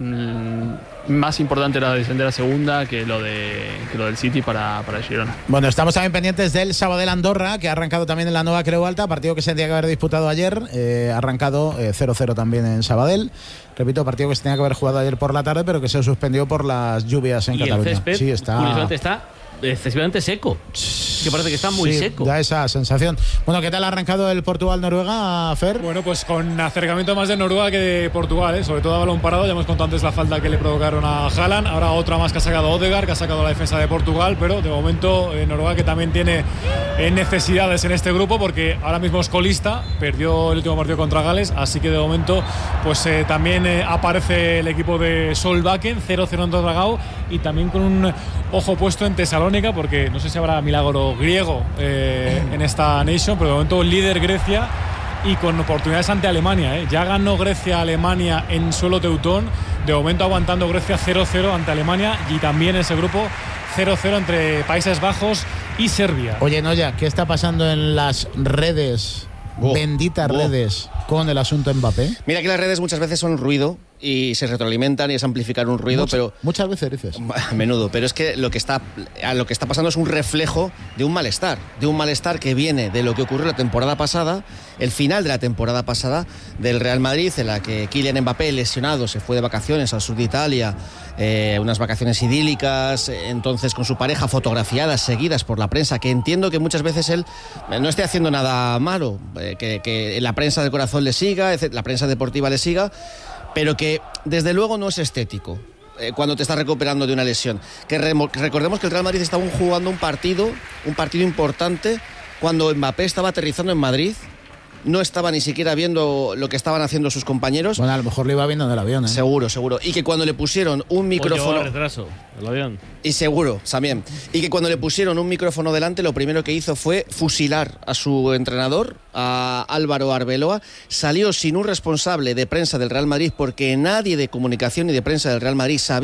mm, más importante era descender a segunda que lo de que lo del City para, para el Girona. Bueno, estamos también pendientes del Sabadell Andorra, que ha arrancado también en la Nueva Creu Alta, partido que se tenía que haber disputado ayer, eh, ha arrancado eh, cero cero también en Sabadell. Repito, partido que se tenía que haber jugado ayer por la tarde, pero que se suspendió por las lluvias en Y el Cataluña. césped, Sí, está... curiosamente, está excesivamente seco. Que parece que está muy Sí, seco. da esa sensación. Bueno, ¿qué tal ha arrancado el Portugal-Noruega, Fer? Bueno, pues con acercamiento más de Noruega que de Portugal, ¿eh? Sobre todo a balón parado. Ya hemos contado antes la falta que le provocaron a Haaland. Ahora otra más que ha sacado Odegaard, que ha sacado la defensa de Portugal. Pero de momento eh, Noruega, que también tiene eh, necesidades en este grupo, porque ahora mismo es colista, perdió el último partido contra Gales. Así que de momento pues eh, también eh, aparece el equipo de Solbakken, cero cero en Dragao, y también con un ojo puesto en Tesalónica, porque no sé si habrá milagro griego eh, en esta Nation, pero de momento líder Grecia y con oportunidades ante Alemania, ¿eh? Ya ganó Grecia a Alemania en suelo teutón, de momento aguantando Grecia cero cero ante Alemania, y también ese grupo cero cero entre Países Bajos y Serbia. Oye, Noya, ¿qué está pasando en las redes, Oh, benditas oh. redes, con el asunto Mbappé? Mira que las redes muchas veces son ruido y se retroalimentan y es amplificar un ruido, Much- pero Muchas veces dices. a menudo, pero es que lo que está lo que está pasando es un reflejo de un malestar, de un malestar que viene de lo que ocurrió la temporada pasada, el final de la temporada pasada del Real Madrid, en la que Kylian Mbappé, lesionado, se fue de vacaciones al sur de Italia, eh, unas vacaciones idílicas, eh, entonces con su pareja, fotografiadas, seguidas por la prensa, que entiendo que muchas veces él eh, no esté haciendo nada malo, eh, que, que la prensa del corazón le siga, la prensa deportiva le siga, pero que desde luego no es estético eh, cuando te estás recuperando de una lesión. Que remo- que recordemos que el Real Madrid estaba jugando un partido, un partido importante, cuando Mbappé estaba aterrizando en Madrid, no estaba ni siquiera viendo lo que estaban haciendo sus compañeros. Bueno, a lo mejor lo iba viendo en el avión, ¿eh? Seguro, seguro. Y que cuando le pusieron un O micrófono... llevaba retraso, el avión. Y seguro, también. Y que cuando le pusieron un micrófono delante, lo primero que hizo fue fusilar a su entrenador, a Álvaro Arbeloa. Salió sin un responsable de prensa del Real Madrid, porque nadie de comunicación y de prensa del Real Madrid sabía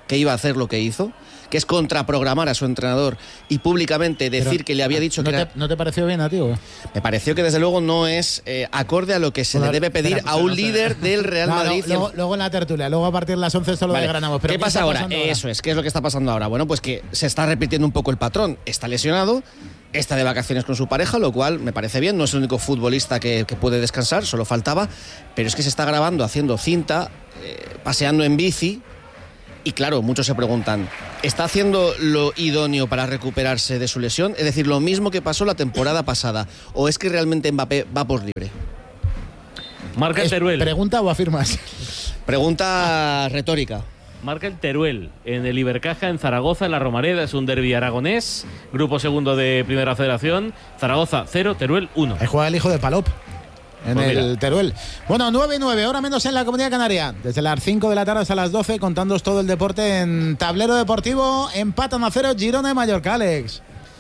que iba a hacer lo que hizo, que es contraprogramar a su entrenador y públicamente decir Pero, que le había dicho ¿no que te, era... ¿No te pareció bien a ti? ¿O? Me pareció que desde luego no es eh, acorde a lo que se bueno, le debe pedir espera, a un no líder sé. del Real no, Madrid. No, luego, luego en la tertulia, luego a partir de las once esto lo vale. desgranamos. ¿Qué, ¿Qué pasa ahora? ahora? Eso es, ¿qué es lo que está pasando ahora? Bueno, pues que se está repitiendo un poco el patrón. Está lesionado, está de vacaciones con su pareja, lo cual me parece bien, no es el único futbolista que, que puede descansar, solo faltaba, pero es que se está grabando haciendo cinta, eh, paseando en bici. Y claro, muchos se preguntan, ¿está haciendo lo idóneo para recuperarse de su lesión? Es decir, lo mismo que pasó la temporada pasada. ¿O es que realmente Mbappé va por libre? Marca el Teruel. ¿Pregunta o afirmas? Pregunta retórica. Marca el Teruel en el Ibercaja en Zaragoza, en la Romareda. Es un derbi aragonés. Grupo segundo de Primera Federación. Zaragoza cero, Teruel uno. Ahí juega el hijo de Palop. En pues el mira. Teruel. Bueno, nueve y nueve, hora menos en la Comunidad Canaria. Desde las cinco de la tarde hasta las doce, contándoos todo el deporte en Tablero Deportivo. Empatan a cero Girona y Mallorca, Alex.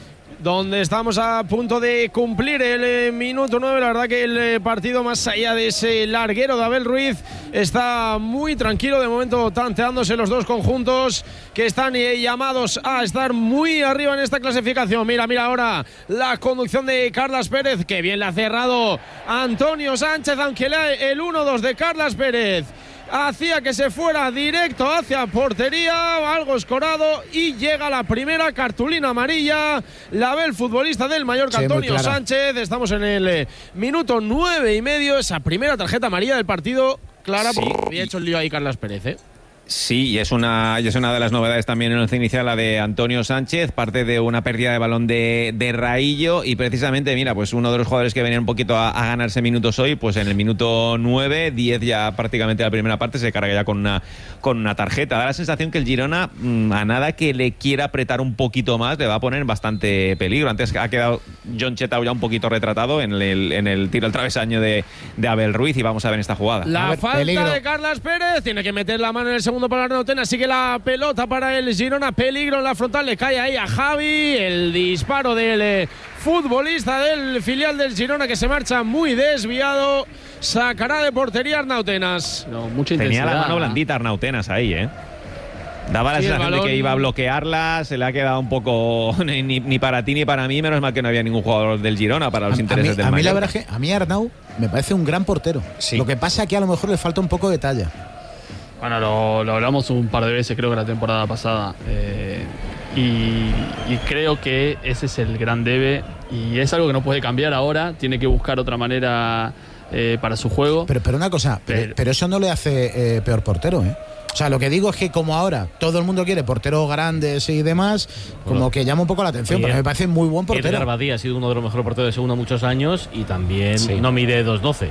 Donde estamos a punto de cumplir el eh, minuto nueve. La verdad que el eh, partido, más allá de ese larguero de Abel Ruiz, está muy tranquilo. De momento tanteándose los dos conjuntos que están eh, llamados a estar muy arriba en esta clasificación. Mira, mira ahora la conducción de Carlas Pérez. Que bien la ha cerrado Antonio Sánchez, aunque el uno dos de Carlas Pérez hacía que se fuera directo hacia portería, algo escorado, y llega la primera cartulina amarilla, la ve el futbolista del Mallorca, sí, Antonio Sánchez. Estamos en el eh, minuto nueve y medio, esa primera tarjeta amarilla del partido, clara, sí, porque había hecho el lío ahí Carlas Pérez, ¿eh? Sí, y es una, y es una de las novedades también en el once inicial, la de Antonio Sánchez, parte de una pérdida de balón de, de Raillo, y precisamente, mira, pues uno de los jugadores que venía un poquito a, a ganarse minutos hoy, pues en el minuto nueve, diez ya prácticamente la primera parte, se carga ya con una, con una tarjeta. Da la sensación que el Girona, a nada que le quiera apretar un poquito más, le va a poner en bastante peligro. Antes ha quedado John Chetau ya un poquito retratado en el, en el tiro al travesaño de, de Abel Ruiz, y vamos a ver esta jugada. La ver, falta peligro. de Carlas Pérez, tiene que meter la mano en el segundo para Arnautena, sigue la pelota para el Girona, peligro en la frontal, le cae ahí a Javi, el disparo del eh, futbolista del filial del Girona, que se marcha muy desviado, sacará de portería Arnautenas. No, mucha Tenía intensidad. la mano blandita Arnautenas ahí, ¿eh? Daba la sí, sensación balón... de que iba a bloquearla, se le ha quedado un poco ni, ni para ti ni para mí, menos mal que no había ningún jugador del Girona para los a, intereses a mí, del a mí Mallorca. La verdad es que a mí Arnau me parece un gran portero. Sí. Lo que pasa es que a lo mejor le falta un poco de talla. Bueno, lo, lo hablamos un par de veces, creo que la temporada pasada. Eh, y, y creo que ese es el gran debe. Y es algo que no puede cambiar ahora. Tiene que buscar otra manera eh, para su juego. Pero, pero una cosa, pero, pero, pero eso no le hace eh, peor portero, ¿eh? O sea, lo que digo es que como ahora todo el mundo quiere porteros grandes y demás, como bueno, que llama un poco la atención, Oye, pero me parece muy buen portero. Edgar Badía ha sido uno de los mejores porteros de segunda muchos años y también sí. no mide dos doce.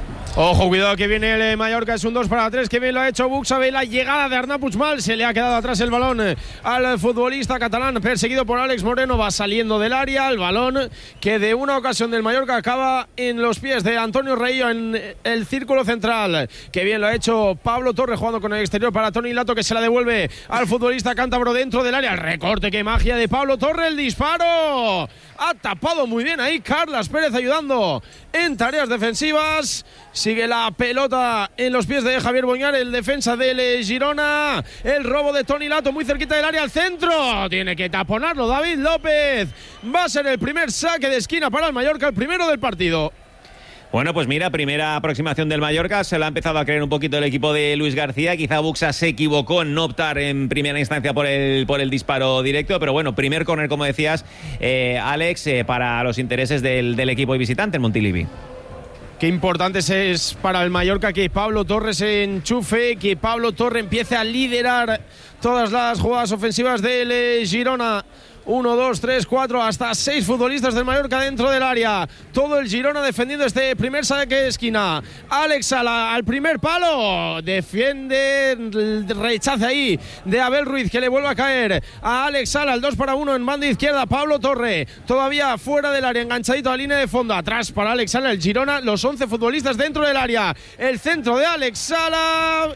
Ojo, cuidado que viene el Mallorca, es un dos para tres, que bien lo ha hecho Buxa, ve la llegada de Arnau Puigmal, se le ha quedado atrás el balón al futbolista catalán, perseguido por Alex Moreno, va saliendo del área, el balón que de una ocasión del Mallorca acaba en los pies de Antonio Reillo en el círculo central, que bien lo ha hecho Pablo Torres jugando con el exterior para Toni Lato, que se la devuelve al futbolista cántabro dentro del área, el recorte, qué magia de Pablo Torres, el disparo, ha tapado muy bien ahí Carlas Pérez ayudando en tareas defensivas. Sigue la pelota en los pies de Javier Boñar, el defensa del Girona. El robo de Toni Lato muy cerquita del área al centro. Tiene que taponarlo David López. Va a ser el primer saque de esquina para el Mallorca, el primero del partido. Bueno, pues mira, primera aproximación del Mallorca, se lo ha empezado a creer un poquito el equipo de Luis García, quizá Buxa se equivocó en no optar en primera instancia por el, por el disparo directo, pero bueno, primer córner, como decías, eh, Alex, eh, para los intereses del, del equipo visitante en Montilivi. Qué importante es para el Mallorca que Pablo Torres se enchufe, que Pablo Torres empiece a liderar todas las jugadas ofensivas del Girona. Uno, dos, tres, cuatro, hasta seis futbolistas del Mallorca dentro del área. Todo el Girona defendiendo este primer saque de esquina. Alex Sala al primer palo. Defiende, rechaza ahí de Abel Ruiz, que le vuelve a caer a Alex Sala. El dos para uno en banda izquierda. Pablo Torre todavía fuera del área, enganchadito a la línea de fondo. Atrás para Alex Sala el Girona. Los once futbolistas dentro del área. El centro de Alex Sala.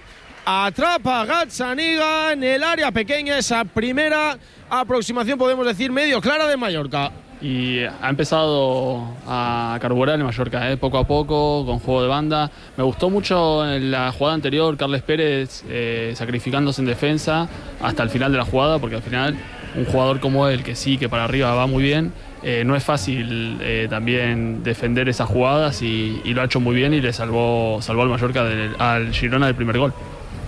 Atrapa Gazzaniga en el área pequeña. Esa primera aproximación, podemos decir, medio clara de Mallorca. y ha empezado a carburar el Mallorca, ¿eh? Poco a poco, con juego de banda. Me gustó mucho en la jugada anterior Carles Pérez eh, sacrificándose en defensa hasta el final de la jugada, porque al final un jugador como él, que sí, que para arriba va muy bien, eh, no es fácil eh, también defender esas jugadas y, y lo ha hecho muy bien y le salvó, salvó al Mallorca del, al Girona del primer gol.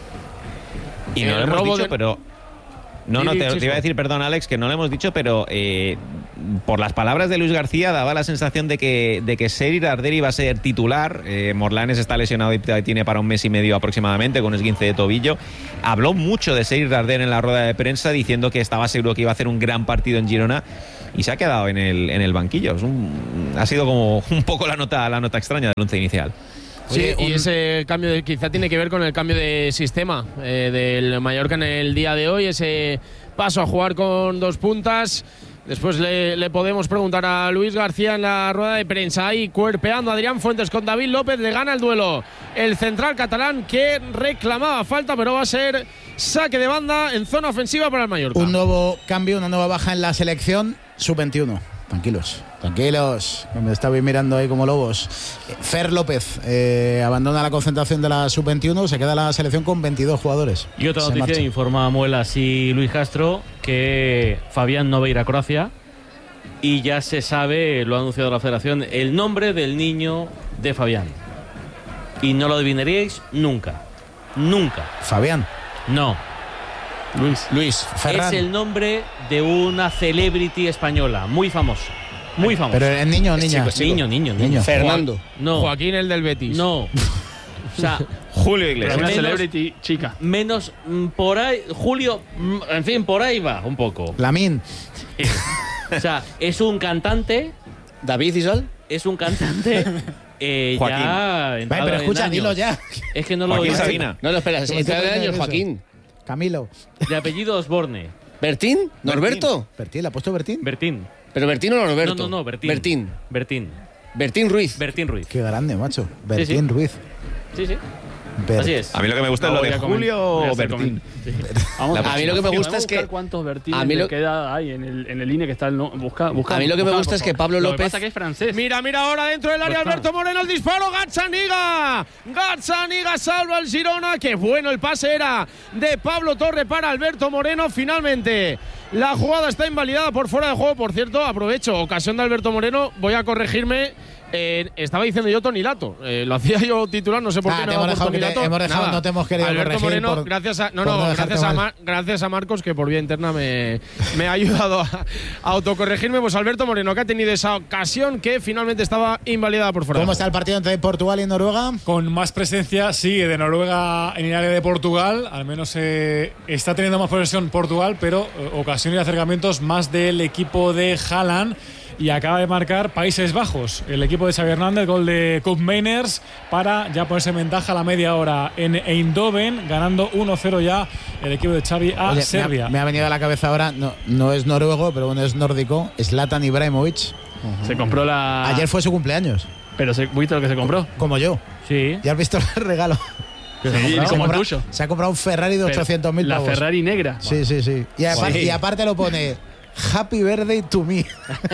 Y no lo hemos dicho, de... pero... No, no, te, te iba a decir, perdón, Alex, que no lo hemos dicho, pero eh, por las palabras de Luis García daba la sensación de que, de que Sergi Darder iba a ser titular. Eh, Morlanes está lesionado y tiene para un mes y medio aproximadamente con esguince de tobillo. Habló mucho de Sergi Darder en la rueda de prensa diciendo que estaba seguro que iba a hacer un gran partido en Girona y se ha quedado en el, en el banquillo. Es un, ha sido como un poco la nota, la nota extraña del once inicial. Sí, Oye, y un... ese cambio de, quizá tiene que ver con el cambio de sistema eh, del Mallorca en el día de hoy, ese paso a jugar con dos puntas. Después le, le podemos preguntar a Luis García en la rueda de prensa. Ahí cuerpeando a Adrián Fuentes con David López, le gana el duelo el central catalán, que reclamaba falta, pero va a ser saque de banda en zona ofensiva para el Mallorca. Un nuevo cambio, una nueva baja en la selección sub veintiuno. Tranquilos, tranquilos, me estabais mirando ahí como lobos. Fer López eh, abandona la concentración de la sub veintiuno, se queda la selección con veintidós jugadores. Y otra se noticia, marcha. informa Muelas y Luis Castro, que Fabián no va a ir a Croacia y ya se sabe, lo ha anunciado la Federación, el nombre del niño de Fabián. Y no lo adivinaríais nunca, nunca. Fabián. No. Luis. Luis Ferran. Es el nombre de una celebrity española, muy famosa. Muy famosa. Pero es niño o niña. Chico, chico. Niño, niño, niño. Fernando. No. Joaquín, el del Betis. No. O sea, Julio Iglesias. Una menos, celebrity chica. Menos mm, por ahí. Julio, mm, en fin, por ahí va un poco. Lamín. O sea, es un cantante. David Isal. Es un cantante. Eh, Joaquín. ya Vale, pero escucha, dilo ya. Es que no lo Joaquín oigo. Sabina. No, no, espera, entra de años, Joaquín. Camilo. De apellido Osborne. ¿Bertín? ¿Norberto? ¿Bertín? ¿Le ha puesto Bertín? Bertín. ¿Pero Bertín o Norberto? No, no, no, Bertín. Bertín. Bertín. Bertín Ruiz. Bertín Ruiz. Qué grande, macho. Bertín sí. Ruiz. Sí, sí. Bert. Así es. A mí lo que me gusta No, es lo voy de a comen- Julio voy a o hacer Bertín. comen- sí. Vamos, A mí lo que me gusta es que- ¿Cuántos Bertines a mí lo- le queda ahí en el, en el I N E que está el no, busca, busca, A mí lo que me busca, gusta por es que favor. Pablo Lo López- que pasa que es francés. Mira, mira ahora dentro del área Pues Alberto Moreno, el disparo, Gazzaniga. Gazzaniga salva al Girona. Qué bueno el pase era de Pablo Torre para Alberto Moreno. Finalmente la jugada está invalidada por fuera de juego. Por cierto, aprovecho, ocasión de Alberto Moreno, voy a corregirme. Eh, estaba diciendo yo Toni Lato, eh, lo hacía yo titular, no sé por Ah, qué. te no hemos por dejado Toni que te- Lato. hemos dejado, Nada. no te hemos querido Alberto corregir Moreno, por- gracias a, no, por no, no dejarte gracias, a mal. Ma- gracias a Marcos, que por vía interna me, me ha ayudado a, a autocorregirme. Pues Alberto Moreno, que ha tenido esa ocasión que finalmente estaba invalidada por fuera. ¿Cómo está el partido entre Portugal y Noruega? Con más presencia, sí, de Noruega en el área de Portugal. Al menos eh, está teniendo más posesión Portugal, pero eh, ocasiones y acercamientos más del equipo de Haaland. Y acaba de marcar Países Bajos, el equipo de Xavi Hernández, gol de Koopmeiners, para ya ponerse en ventaja a la media hora en Eindhoven, ganando uno cero ya el equipo de Xavi a Oye, Serbia. Me ha, me ha venido a la cabeza ahora, no, no es noruego, pero bueno, es nórdico, Zlatan Ibrahimovic. Se compró la. Ayer fue su cumpleaños. Pero se, ¿viste lo que se compró? Como yo. Sí. ¿Ya has visto el regalo? Sí, Se ha comprado- como el se ha tuyo. Se ha comprado un Ferrari de Pero ochocientos mil La pavos. Ferrari negra. Sí, sí, sí. Y aparte, Sí. y aparte lo pone Happy Birthday to me.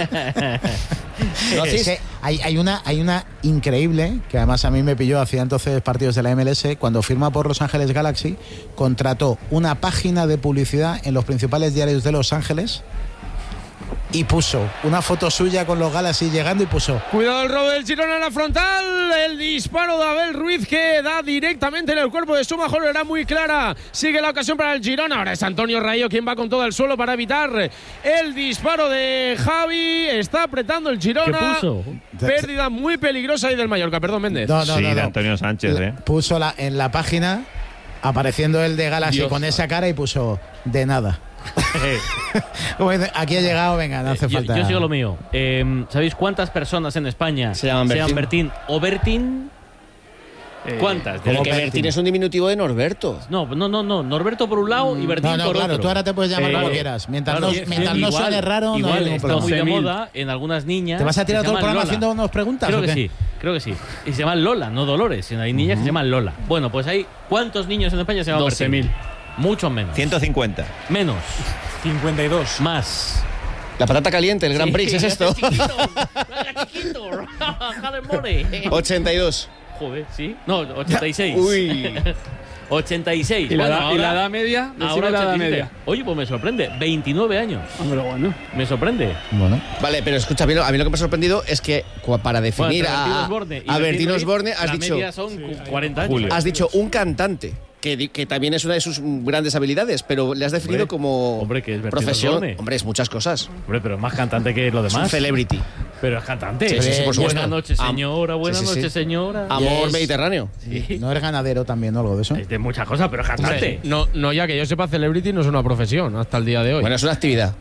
¿Lo hacéis? Sí, hay, hay, una, hay una increíble, que además a mí me pilló, hacía entonces partidos de la M L S, cuando firma por Los Ángeles Galaxy, contrató una página de publicidad en los principales diarios de Los Ángeles y puso una foto suya con los Galaxy llegando y puso: Cuidado el robo del Girona en la frontal. El disparo de Abel Ruiz que da directamente en el cuerpo de Sumajoro. Era muy clara. Sigue la ocasión para el Girona. Ahora es Antonio Rayo quien va con todo el suelo para evitar el disparo de Javi. Está apretando el Girona. ¿Qué puso? Pérdida muy peligrosa ahí del Mallorca. Perdón, Méndez. No, no, sí, no, de no. Antonio Sánchez, ¿eh? Puso la, en la página, apareciendo el de Galaxy Dios. con esa cara y puso: de nada. Como dice, aquí he llegado, venga, no hace yo, falta. yo sigo lo mío. Eh, ¿Sabéis cuántas personas en España Se llaman Bertín. Bertín o Bertín? Eh, ¿Cuántas? Pero De- que Bertín es un diminutivo de Norberto. No, no, no, no. Norberto por un lado y Bertín No, no, por claro, otro. tú ahora te puedes llamar Eh, como quieras. Mientras claro, no, cien- mientras cien no igual, suene raro, no igual, hay ningún está problema. muy de doce mil. moda en algunas niñas. ¿Te vas a tirar que se todo el llaman programa Lola. haciendo unas preguntas? Creo o que qué? sí, creo que sí. Y se llaman Lola, no Dolores. sino Hay niñas que se llaman Lola. Bueno, pues hay ¿cuántos niños en España se llaman doce Bertín? mil. Mucho menos. ciento cincuenta. Menos. cincuenta y dos. Más. La patata caliente, el Grand Prix, Sí, ¿es esto? chiquito, venga, chiquito. Jalen Money. ochenta y dos. Joder, ¿sí? No, ochenta y seis. Uy. ochenta y seis. ¿Y la, Bueno, edad- ahora, y la edad media? Decime Ahora la edad ochenta y siete. media. Oye, pues me sorprende. veintinueve años. Hombre, bueno. Me sorprende. Bueno. Vale, pero escucha, a mí, lo- a mí lo que me ha sorprendido es que cua- para definir Bueno, a, Osborne y a Bertín Bertín Osborne Ruiz, has la dicho, media son cuarenta años. has dicho un cantante. Que, di- que también es una de sus grandes habilidades, pero le has definido Hombre, como hombre, que es Bertín profesión. Osborne. Hombre, es muchas cosas. Hombre, pero es más cantante que lo Es demás. un celebrity. Pero es cantante. Sí, sí, sí, por supuesto. Buenas noches, Am- señora. Buenas sí, sí, sí. noches, señora. Amor es- mediterráneo. Sí. ¿No eres ganadero también o algo de eso? Es de muchas cosas, pero es cantante. Hombre, no, no, ya que yo sepa, celebrity no es una profesión hasta el día de hoy. Bueno, es una actividad.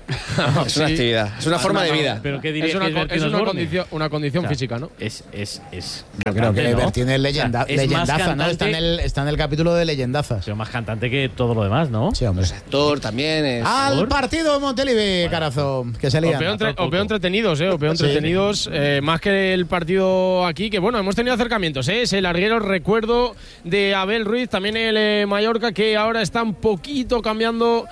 es una Sí. actividad. Es una forma de vida. Pero ¿qué dirías es una, que es co- Bertín es una Osborne? condición, una condición O sea, física, ¿no? Es, es, es Yo creo que cantante, ¿no? Bertín es leyenda, O sea, es más leyendaza, ¿no? Está en, cantante- el, está en el capítulo de leyendazas. Pero más cantante que todo lo demás, ¿no? Sí, hombre. Actor también es. Al partido de Montelivi, carazo, que se O lían. peor, entre- o peor entretenidos, ¿eh? O peor Sí. entretenidos, eh, más que el partido aquí, que bueno, hemos tenido acercamientos, ¿eh? Es el larguero recuerdo de Abel Ruiz, también el eh, Mallorca, que ahora está un poquito cambiando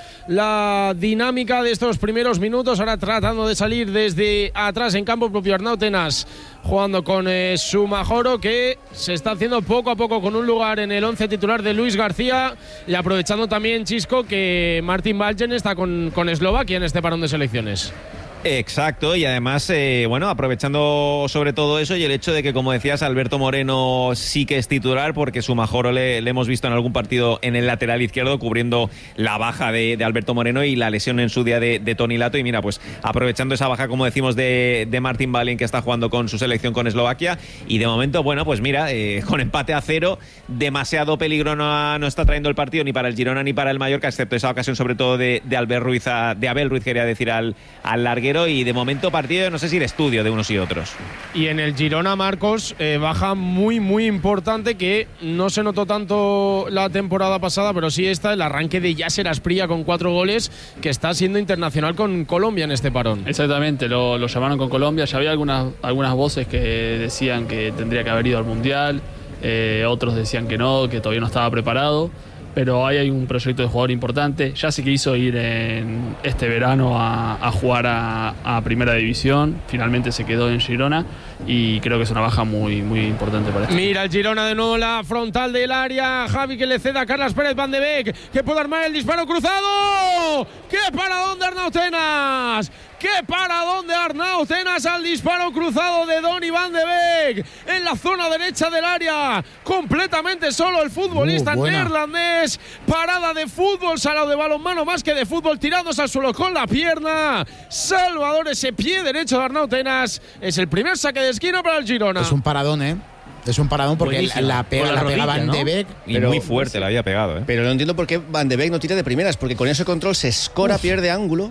la dinámica de estos primeros minutos, ahora tratando de salir desde atrás en campo propio. Arnau Tenas jugando con eh, Sumajoro, que se está haciendo poco a poco con un lugar en el once titular de Luis García, y aprovechando también, Chisco, que Martin Baljen está con, con Eslovaquia en este parón de selecciones. Exacto, y además, eh, bueno, aprovechando sobre todo eso y el hecho de que, como decías, Alberto Moreno sí que es titular, porque Sumajoro le, le hemos visto en algún partido en el lateral izquierdo cubriendo la baja de, de Alberto Moreno y la lesión en su día de, de Toni Lato. Y mira, pues aprovechando esa baja, como decimos, de, de Martin Balin, que está jugando con su selección con Eslovaquia, y de momento, bueno, pues mira, eh, con empate a cero, demasiado peligro no, ha- no está trayendo el partido ni para el Girona ni para el Mallorca, excepto esa ocasión sobre todo de, de Albert Ruiz, a- de Abel Ruiz, quería decir, al, al larguero. Y de momento partido, no sé si de estudio de unos y otros. Y en el Girona, Marcos, eh, baja muy, muy importante, que no se notó tanto la temporada pasada, pero sí está el arranque de Yasser Asprilla con cuatro goles, que está siendo internacional con Colombia en este parón. Exactamente, lo, lo llamaron con Colombia. Ya había algunas, algunas voces que decían que tendría que haber ido al Mundial, eh, otros decían que no, que todavía no estaba preparado. Pero ahí hay un proyecto de jugador importante. Ya se quiso ir en este verano a, a jugar a, a Primera División. Finalmente se quedó en Girona y creo que es una baja muy, muy importante para esto. Mira el Girona de nuevo, la frontal del área. Javi, que le ceda a Carlas Pérez Van de Beek, que puede armar el disparo cruzado. ¡Qué paradón de Arnau Tenas! ¡Qué paradón de Arnau Tenas al disparo cruzado de Donny Van de Beek! En la zona derecha del área, completamente solo el futbolista Uh, buena. neerlandés. Parada de fútbol, salado de balonmano más que de fútbol, tirándose al suelo con la pierna. Salvador, ese pie derecho de Arnau Tenas. Es el primer saque de esquina para el Girona. Es un paradón, ¿eh? Es un paradón porque Buenísimo. la pega, Con la la pega rodilla, Van ¿no? de Beek. Y Pero- muy fuerte la había pegado, ¿eh? Pero no entiendo por qué Van de Beek no tira de primeras, porque con ese control se escora, pierde ángulo.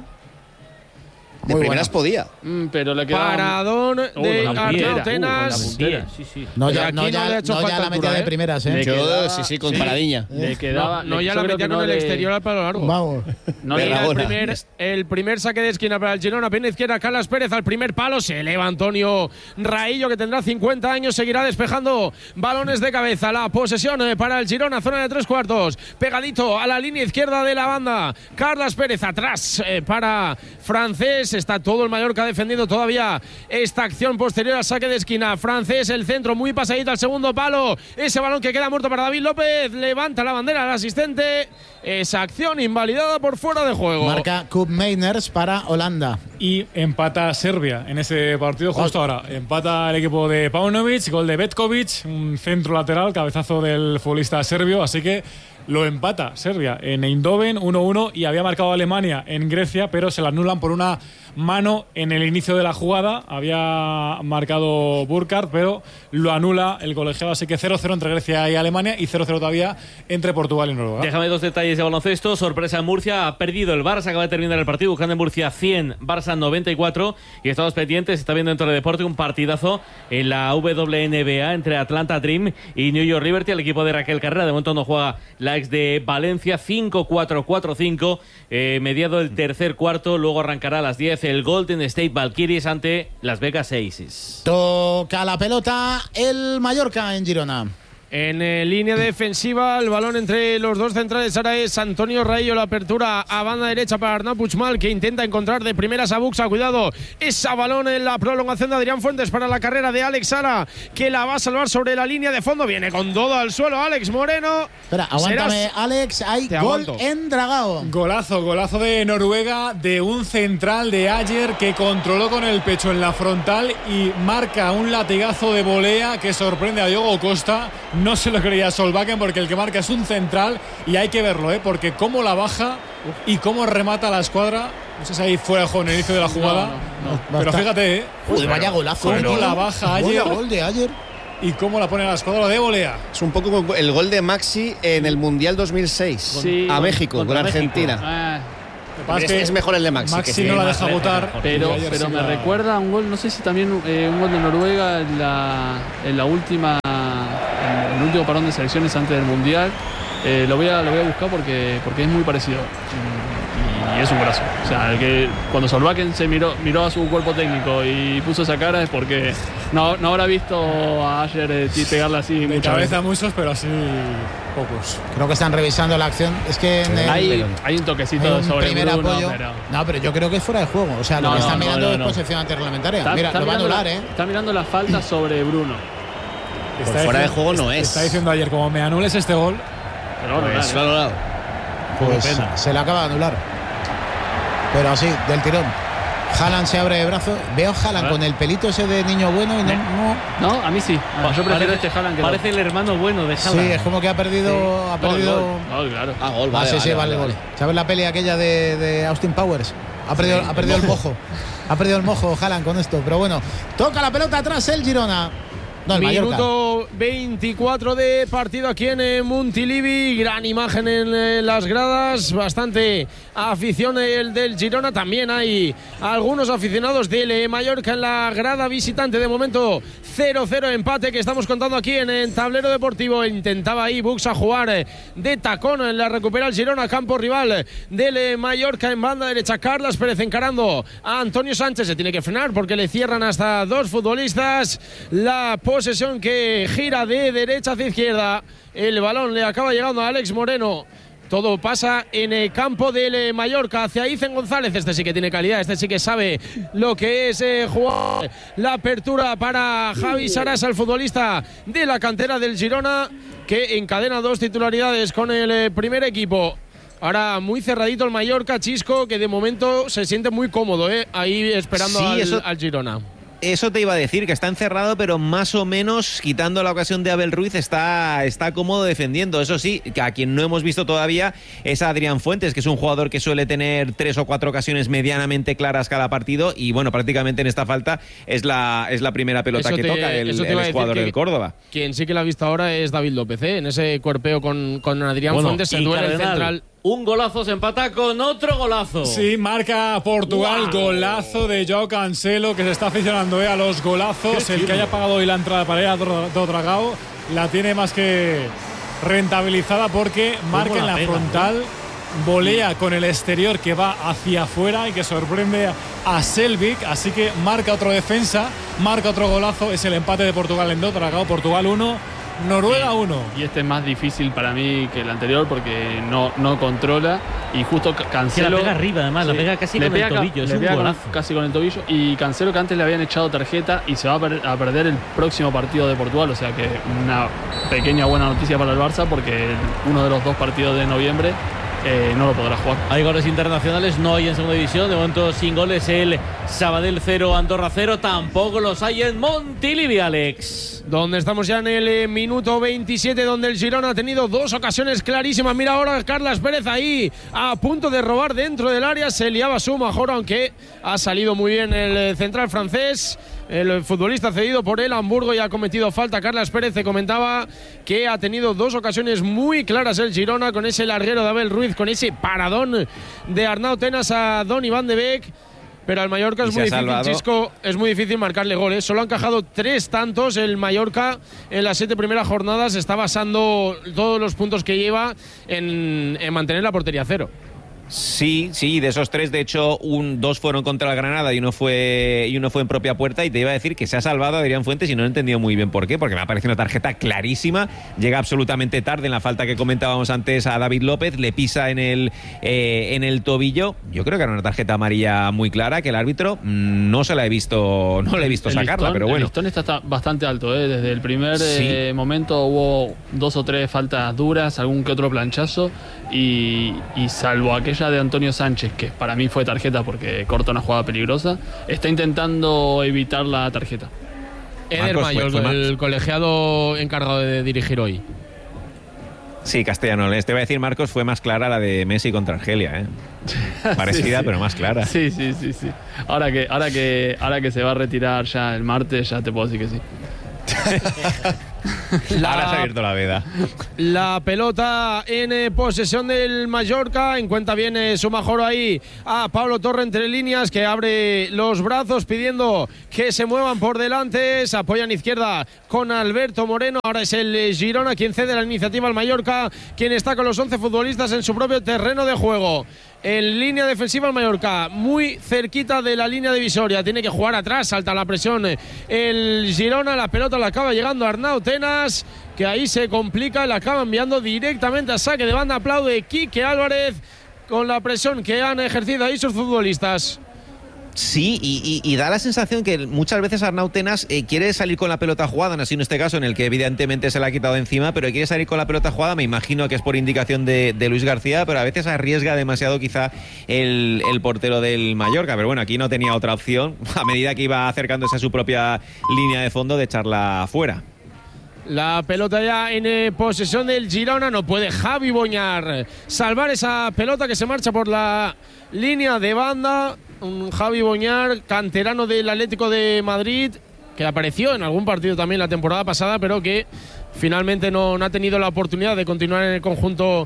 De Muy primeras podía. Mm, pero le quedaba... Paradón de Oh, con la Arnau puntera, uh, con Tenas. la puntera, sí, sí. No Y ya, aquí no no ya, le ha hecho no ya falta la altura, metía de ¿eh? primeras, ¿eh? Le Yo, quedaba- sí, sí, con sí. paradiña. Le quedaba, No, no le- ya yo la creo metía que con no el le- exterior al palo largo. Vamos. no Mira le- el Rabona. primer, el primer saque de esquina para el Girona, pierna izquierda, Carlas Pérez al primer palo, se eleva Antonio Raillo, que tendrá cincuenta años, seguirá despejando balones de cabeza. La posesión eh, para el Girona, zona de tres cuartos, pegadito a la línea izquierda de la banda. Carlas Pérez atrás eh, para Francés, está todo el Mallorca defendiendo todavía esta acción posterior al saque de esquina. Francés, el centro muy pasadito al segundo palo, ese balón que queda muerto para David López, levanta la bandera al asistente, esa acción invalidada por fuera de juego. Marca Koop Meiners para Holanda. Y empata Serbia en ese partido justo ahora. Empata el equipo de Paunovic, gol de Betkovic, un centro lateral, cabezazo del futbolista serbio. Así que lo empata Serbia en Eindhoven uno uno, y había marcado Alemania en Grecia, pero se la anulan por una mano en el inicio de la jugada. Había marcado Burkhardt, pero lo anula el colegiado. Así que cero cero entre Grecia y Alemania y cero cero todavía entre Portugal y Noruega. Déjame dos detalles de baloncesto. Sorpresa en Murcia. Ha perdido el Barça. Acaba de terminar el partido. Buscando en Murcia cien, Barça noventa y cuatro. Y estamos pendientes. Está viendo en Teledeporte un partidazo en la W N B A entre Atlanta Dream y New York Liberty. El equipo de Raquel Carrera. De momento no juega la ex de Valencia. cinco cuatro cuatro cinco. Eh, mediado el tercer cuarto. Luego arrancará a las diez el Golden State Valkyries ante Las Vegas Aces. Toca la pelota el Mallorca en Girona. En eh, línea defensiva, el balón entre los dos centrales. Ahora es Antonio Raillo, la apertura a banda derecha para Arnau Puigmal, que intenta encontrar de primeras a Buxa. Cuidado, esa balón en la prolongación de Adrián Fuentes para la carrera de Alex Sara, que la va a salvar sobre la línea de fondo. Viene con todo al suelo Alex Moreno. Espera, aguántame, Serás... Alex. Hay Te gol aguanto. en Dragao. Golazo, golazo de Noruega, de un central de Ayer que controló con el pecho en la frontal y marca un latigazo de volea que sorprende a Diogo Costa. No se lo creía Solbakken porque el que marca es un central y hay que verlo, ¿eh? Porque cómo la baja y cómo remata la escuadra. No sé si ahí fuera el juego en el inicio de la jugada. No, no, no. Pero fíjate, ¿eh? Uy, vaya golazo. Cómo la baja Ayer. Gol de Ayer. Y cómo la pone a la escuadra de volea. Es un poco el gol de Maxi en el Mundial dos mil seis. Sí, a México, con Argentina. Ah. Es, que es mejor el de Maxi. Maxi que no la deja votar. Pero, pero me la... recuerda a un gol, no sé si también eh, un gol de Noruega en la, en la última, en el último parón de selecciones antes del Mundial. Eh, lo, voy a, lo voy a buscar porque, porque es muy parecido. Y, y es un golazo. O sea, el que cuando Solbakken se miró, miró a su cuerpo técnico y puso esa cara es porque no, no habrá visto a Ayer eh, pegarla así. De cabeza veces. Muchos, pero así pocos. Creo que están revisando la acción. Es que en el, hay, hay un toquecito hay un sobre primer Bruno, apoyo. Pero... No, pero yo creo que es fuera de juego. O sea, no, lo que no, están no, mirando no, es no. posesión antirreglamentaria. Está, Mira, está lo va a anular, la, ¿eh? Está mirando la falta sobre Bruno. Por fuera de juego no es. Está diciendo Ayer, como me anules este gol. Pero no, es anulado. Pues se le acaba de anular. Pero así, del tirón. Haaland se abre de brazo. Veo Haaland con el pelito ese de niño bueno y no. No, no a mí sí. Ah, yo prefiero este Haaland que parece no. el hermano bueno de Haaland. Sí, es como que ha perdido. Sí. Ha perdido... Gol, gol. Gol, claro. Ah, gol, vale. Ah, sí, vale, sí, vale, vale, gol. vale. ¿Sabes la peli aquella de, de Austin Powers? Ha perdido, sí, ha perdido el mojo. Ha perdido el mojo Haaland con esto. Pero bueno, toca la pelota atrás el Girona. No, el Minuto veinticuatro de partido aquí en eh, Montilivi. Gran imagen en eh, las gradas. Bastante afición el del Girona. También hay algunos aficionados del eh, Mallorca en la grada visitante. De momento cero cero empate que estamos contando aquí en el tablero deportivo. Intentaba ahí Buxa jugar eh, de tacón. La recupera el Girona, campo rival del eh, Mallorca en banda derecha. Carlas Pérez encarando a Antonio Sánchez. Se tiene que frenar porque le cierran hasta dos futbolistas. La posesión que gira de derecha hacia izquierda. El balón le acaba llegando a Alex Moreno. Todo pasa en el campo del Mallorca hacia Icen González. Este sí que tiene calidad, este sí que sabe lo que es eh, jugar. La apertura para Javi Sarasa, el futbolista de la cantera del Girona, que encadena dos titularidades con el eh, primer equipo. Ahora muy cerradito el Mallorca, Chisco, que de momento se siente muy cómodo, eh, ahí esperando sí, al, eso... al Girona. Eso te iba a decir, que está encerrado, pero más o menos, quitando la ocasión de Abel Ruiz, está, está cómodo defendiendo. Eso sí, que a quien no hemos visto todavía es a Adrián Fuentes, que es un jugador que suele tener tres o cuatro ocasiones medianamente claras cada partido, y bueno, prácticamente en esta falta es la, es la primera pelota eso que te, toca el, el jugador del Córdoba. Quien sí que lo ha visto ahora es David López, ¿eh? En ese cuerpeo con, con Adrián bueno, Fuentes, se duele el central. Un golazo se empata con otro golazo. Sí, marca Portugal, wow. Golazo de Joao Cancelo, que se está aficionando eh, a los golazos. El que haya pagado hoy la entrada para ir a Dragao la tiene más que rentabilizada porque marca en la pega, frontal, ¿no? Volea con el exterior que va hacia afuera y que sorprende a Selvik. Así que marca otro defensa, marca otro golazo. Es el empate de Portugal en Dragao. Portugal uno. Noruega uno. Y este es más difícil para mí que el anterior porque no, no controla y justo Cancelo. Sí, la pega arriba, además, sí, la pega casi le con pega, el tobillo. Le es pega un con, casi con el tobillo. Y Cancelo, que antes le habían echado tarjeta y se va a, per a perder el próximo partido de Portugal. O sea que una pequeña buena noticia para el Barça porque uno de los dos partidos de noviembre Eh, no lo podrá jugar. Hay goles internacionales, no hay en segunda división. De momento sin goles el Sabadell cero, Andorra cero. Tampoco los hay en Montilivi, Alex. Donde estamos ya en el eh, minuto veintisiete, donde el Girona ha tenido dos ocasiones clarísimas. Mira ahora Carlas Pérez ahí a punto de robar dentro del área. Se liaba su mejor, aunque ha salido muy bien el central francés. El futbolista cedido por el Hamburgo y ha cometido falta. Carlas Pérez se comentaba que ha tenido dos ocasiones muy claras el Girona, con ese larguero de Abel Ruiz, con ese paradón de Arnau Tenas a Donny van de Beek. Pero al Mallorca es muy difícil, Chisco, es muy difícil marcarle goles. Solo han encajado tres tantos. El Mallorca en las siete primeras jornadas está basando todos los puntos que lleva en, en mantener la portería cero. Sí, sí, de esos tres, de hecho, un, dos fueron contra el Granada y uno fue y uno fue en propia puerta. Y te iba a decir que se ha salvado Adrián Fuentes y no he entendido muy bien por qué, porque me ha parecido una tarjeta clarísima. Llega absolutamente tarde en la falta que comentábamos antes a David López, le pisa en el eh, en el tobillo. Yo creo que era una tarjeta amarilla muy clara que el árbitro no se la he visto, no le he visto el sacarla, listón, pero bueno. El listón está bastante alto, ¿eh? Desde el primer sí. eh, momento hubo dos o tres faltas duras, algún que otro planchazo y, y salvo aquella de Antonio Sánchez, que para mí fue tarjeta porque corta una jugada peligrosa, está intentando evitar la tarjeta. Eder Mayos, el colegiado encargado de dirigir hoy. Sí, Castellanos. Te voy a decir, Marcos, fue más clara la de Messi contra Argelia, ¿eh? Parecida, sí, sí. pero más clara. Sí, sí, sí, sí. Ahora que, ahora que, ahora que se va a retirar ya el martes, ya te puedo decir que sí. La, Ahora se ha abierto la veda. La pelota en eh, posesión del Mallorca. Encuentra bien eh, Sumajoro ahí a Pablo Torre entre líneas, que abre los brazos pidiendo que se muevan por delante. Se apoya en izquierda con Alberto Moreno. Ahora es el eh, Girona quien cede la iniciativa al Mallorca, quien está con los once futbolistas en su propio terreno de juego. En línea defensiva el Mallorca, muy cerquita de la línea divisoria. Tiene que jugar atrás, salta la presión el Girona. La pelota la acaba llegando a Arnau Tenas, que ahí se complica, la acaba enviando directamente a saque de banda. Aplaude Quique Álvarez con la presión que han ejercido ahí sus futbolistas. Sí, y, y, y da la sensación que muchas veces Arnau Tenas eh, quiere salir con la pelota jugada, no así en este caso en el que evidentemente se la ha quitado encima, pero quiere salir con la pelota jugada. Me imagino que es por indicación de, de Luis García, pero a veces arriesga demasiado quizá el, el portero del Mallorca. Pero bueno, aquí no tenía otra opción, a medida que iba acercándose a su propia línea de fondo, de echarla fuera. La pelota ya en eh, posesión del Girona. No puede Javi Boñar salvar esa pelota que se marcha por la línea de banda. Un Javi Boñar, canterano del Atlético de Madrid, que apareció en algún partido también la temporada pasada, pero que finalmente no, no ha tenido la oportunidad de continuar en el conjunto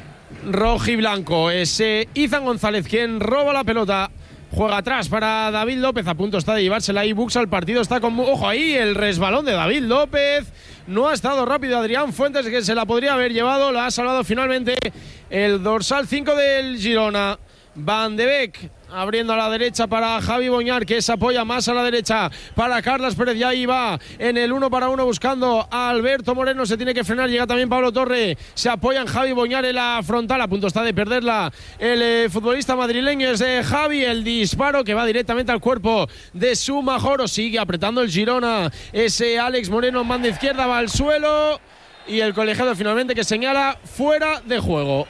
rojiblanco. Es eh, Izan González quien roba la pelota. Juega atrás para David López, a punto está de llevársela ahí Buxa. El partido está con... Ojo ahí, el resbalón de David López. No ha estado rápido Adrián Fuentes, que se la podría haber llevado. La ha salvado finalmente el dorsal cinco del Girona. Van de Beek abriendo a la derecha para Javi Boñar, que se apoya más a la derecha para Carlos Pérez. Ya ahí va en el uno para uno buscando a Alberto Moreno. Se tiene que frenar, llega también Pablo Torre. Se apoya en Javi Boñar en la frontal. A punto está de perderla el eh, futbolista madrileño. Es de Javi. El disparo que va directamente al cuerpo de Sumajoro. Sigue apretando el Girona. Ese Alex Moreno en banda izquierda va al suelo. Y el colegiado finalmente que señala fuera de juego.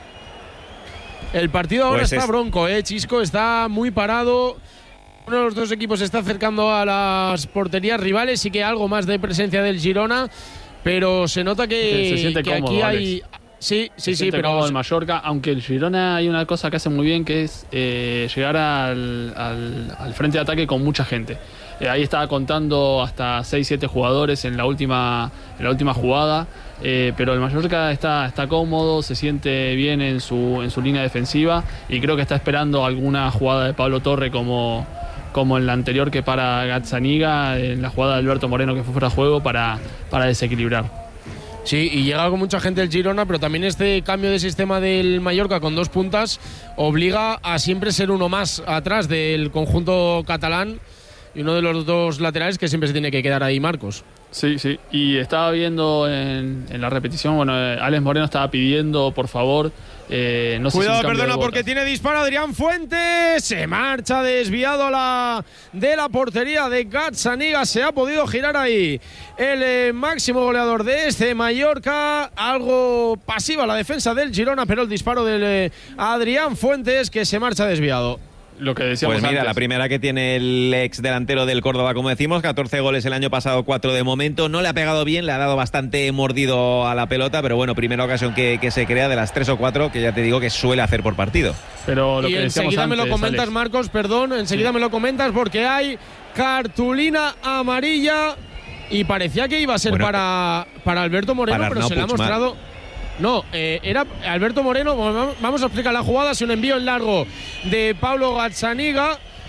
El partido ahora pues está es... bronco, ¿eh? Chisco está muy parado. Uno de los dos equipos se está acercando a las porterías rivales. Sí que algo más de presencia del Girona, pero se nota que, se siente que cómodo, aquí hay... Alex. Sí, sí, se sí, pero... el Mallorca, aunque el Girona hay una cosa que hace muy bien, que es eh, llegar al, al, al frente de ataque con mucha gente. Eh, ahí estaba contando hasta seis siete jugadores en la última, en la última jugada. Eh, pero el Mallorca está, está cómodo, se siente bien en su, en su línea defensiva y creo que está esperando alguna jugada de Pablo Torre como, como en la anterior que para Gazzaniga, en la jugada de Alberto Moreno que fue fuera de juego para, para desequilibrar. Sí, y llega con mucha gente el Girona, pero también este cambio de sistema del Mallorca con dos puntas obliga a siempre ser uno más atrás del conjunto catalán y uno de los dos laterales que siempre se tiene que quedar ahí, Marcos. Sí, sí, y estaba viendo en, en la repetición, bueno, eh, Alex Moreno estaba pidiendo, por favor, eh, no sé Cuidado, si perdona, porque tiene disparo Adrián Fuentes, se marcha desviado a la, de la portería de Gazzaniga, se ha podido girar ahí el eh, máximo goleador de este Mallorca, algo pasiva la defensa del Girona, pero el disparo del eh, Adrián Fuentes que se marcha desviado. Lo que decíamos pues mira, antes. La primera que tiene el ex delantero del Córdoba, como decimos, catorce goles el año pasado, cuatro de momento. No le ha pegado bien, le ha dado bastante mordido a la pelota, pero bueno, primera ocasión que, que se crea de las tres o cuatro que ya te digo que suele hacer por partido. Pero lo y que enseguida antes, me lo comentas, Alex. Marcos, perdón, enseguida sí. me lo comentas porque hay cartulina amarilla y parecía que iba a ser bueno, para, para Alberto Moreno, para pero Arnau se le ha mostrado... No, eh, era Alberto Moreno. Vamos a explicar la jugada. Es un envío en largo de Pablo Gazzaniga.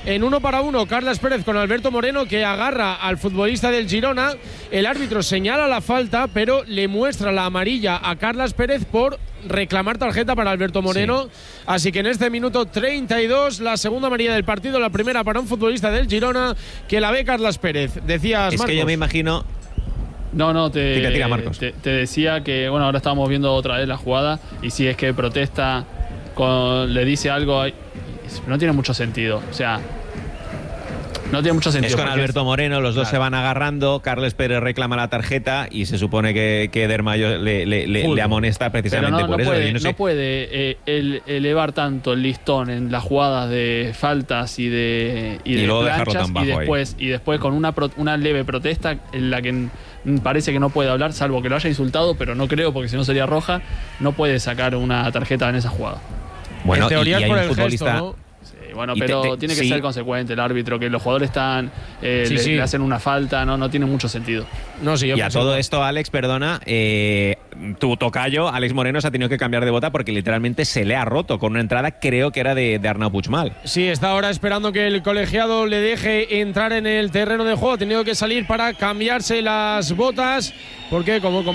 en uno para uno Carles Pérez con Alberto Moreno, que agarra al futbolista del Girona. El árbitro señala la falta, pero le muestra la amarilla a Carles Pérez por reclamar tarjeta para Alberto Moreno. Sí. Así que en este minuto treinta y dos, la segunda amarilla del partido, la primera para un futbolista del Girona, que la ve Carles Pérez. Decías, es Marcos. Que yo me imagino... No, no, te, tira, tira, Marcos. Te, te decía que, bueno, ahora estamos viendo otra vez la jugada y si es que protesta, con, le dice algo, no tiene mucho sentido. O sea, no tiene mucho sentido. Es con Alberto es... Moreno, los dos claro. se van agarrando, Carles Pérez reclama la tarjeta y se supone que, que Dermayo le, le, le, le amonesta precisamente no, por no eso. Puede, no, sé. no puede eh, el, elevar tanto el listón en las jugadas de faltas y de, y y de luego planchas, dejarlo tan bajo y después, ahí. y después con una, pro, una leve protesta en la que parece que no puede hablar, salvo que lo haya insultado, pero no creo, porque si no sería roja, no puede sacar una tarjeta en esa jugada. Bueno, en teoría y, y es por hay el un futbolista... gesto, ¿no? Bueno, pero te, te, tiene que sí. ser consecuente el árbitro, que los jugadores están eh, sí, le, sí. le hacen una falta, no, no tiene mucho sentido. No, sí, yo y a todo que... esto, Alex, perdona, eh, tu tocayo, Alex Moreno, se ha tenido que cambiar de bota porque literalmente se le ha roto con una entrada, creo que era de, de Arnau Puigmal. Sí, está ahora esperando que el colegiado le deje entrar en el terreno de juego. Ha tenido que salir para cambiarse las botas, porque como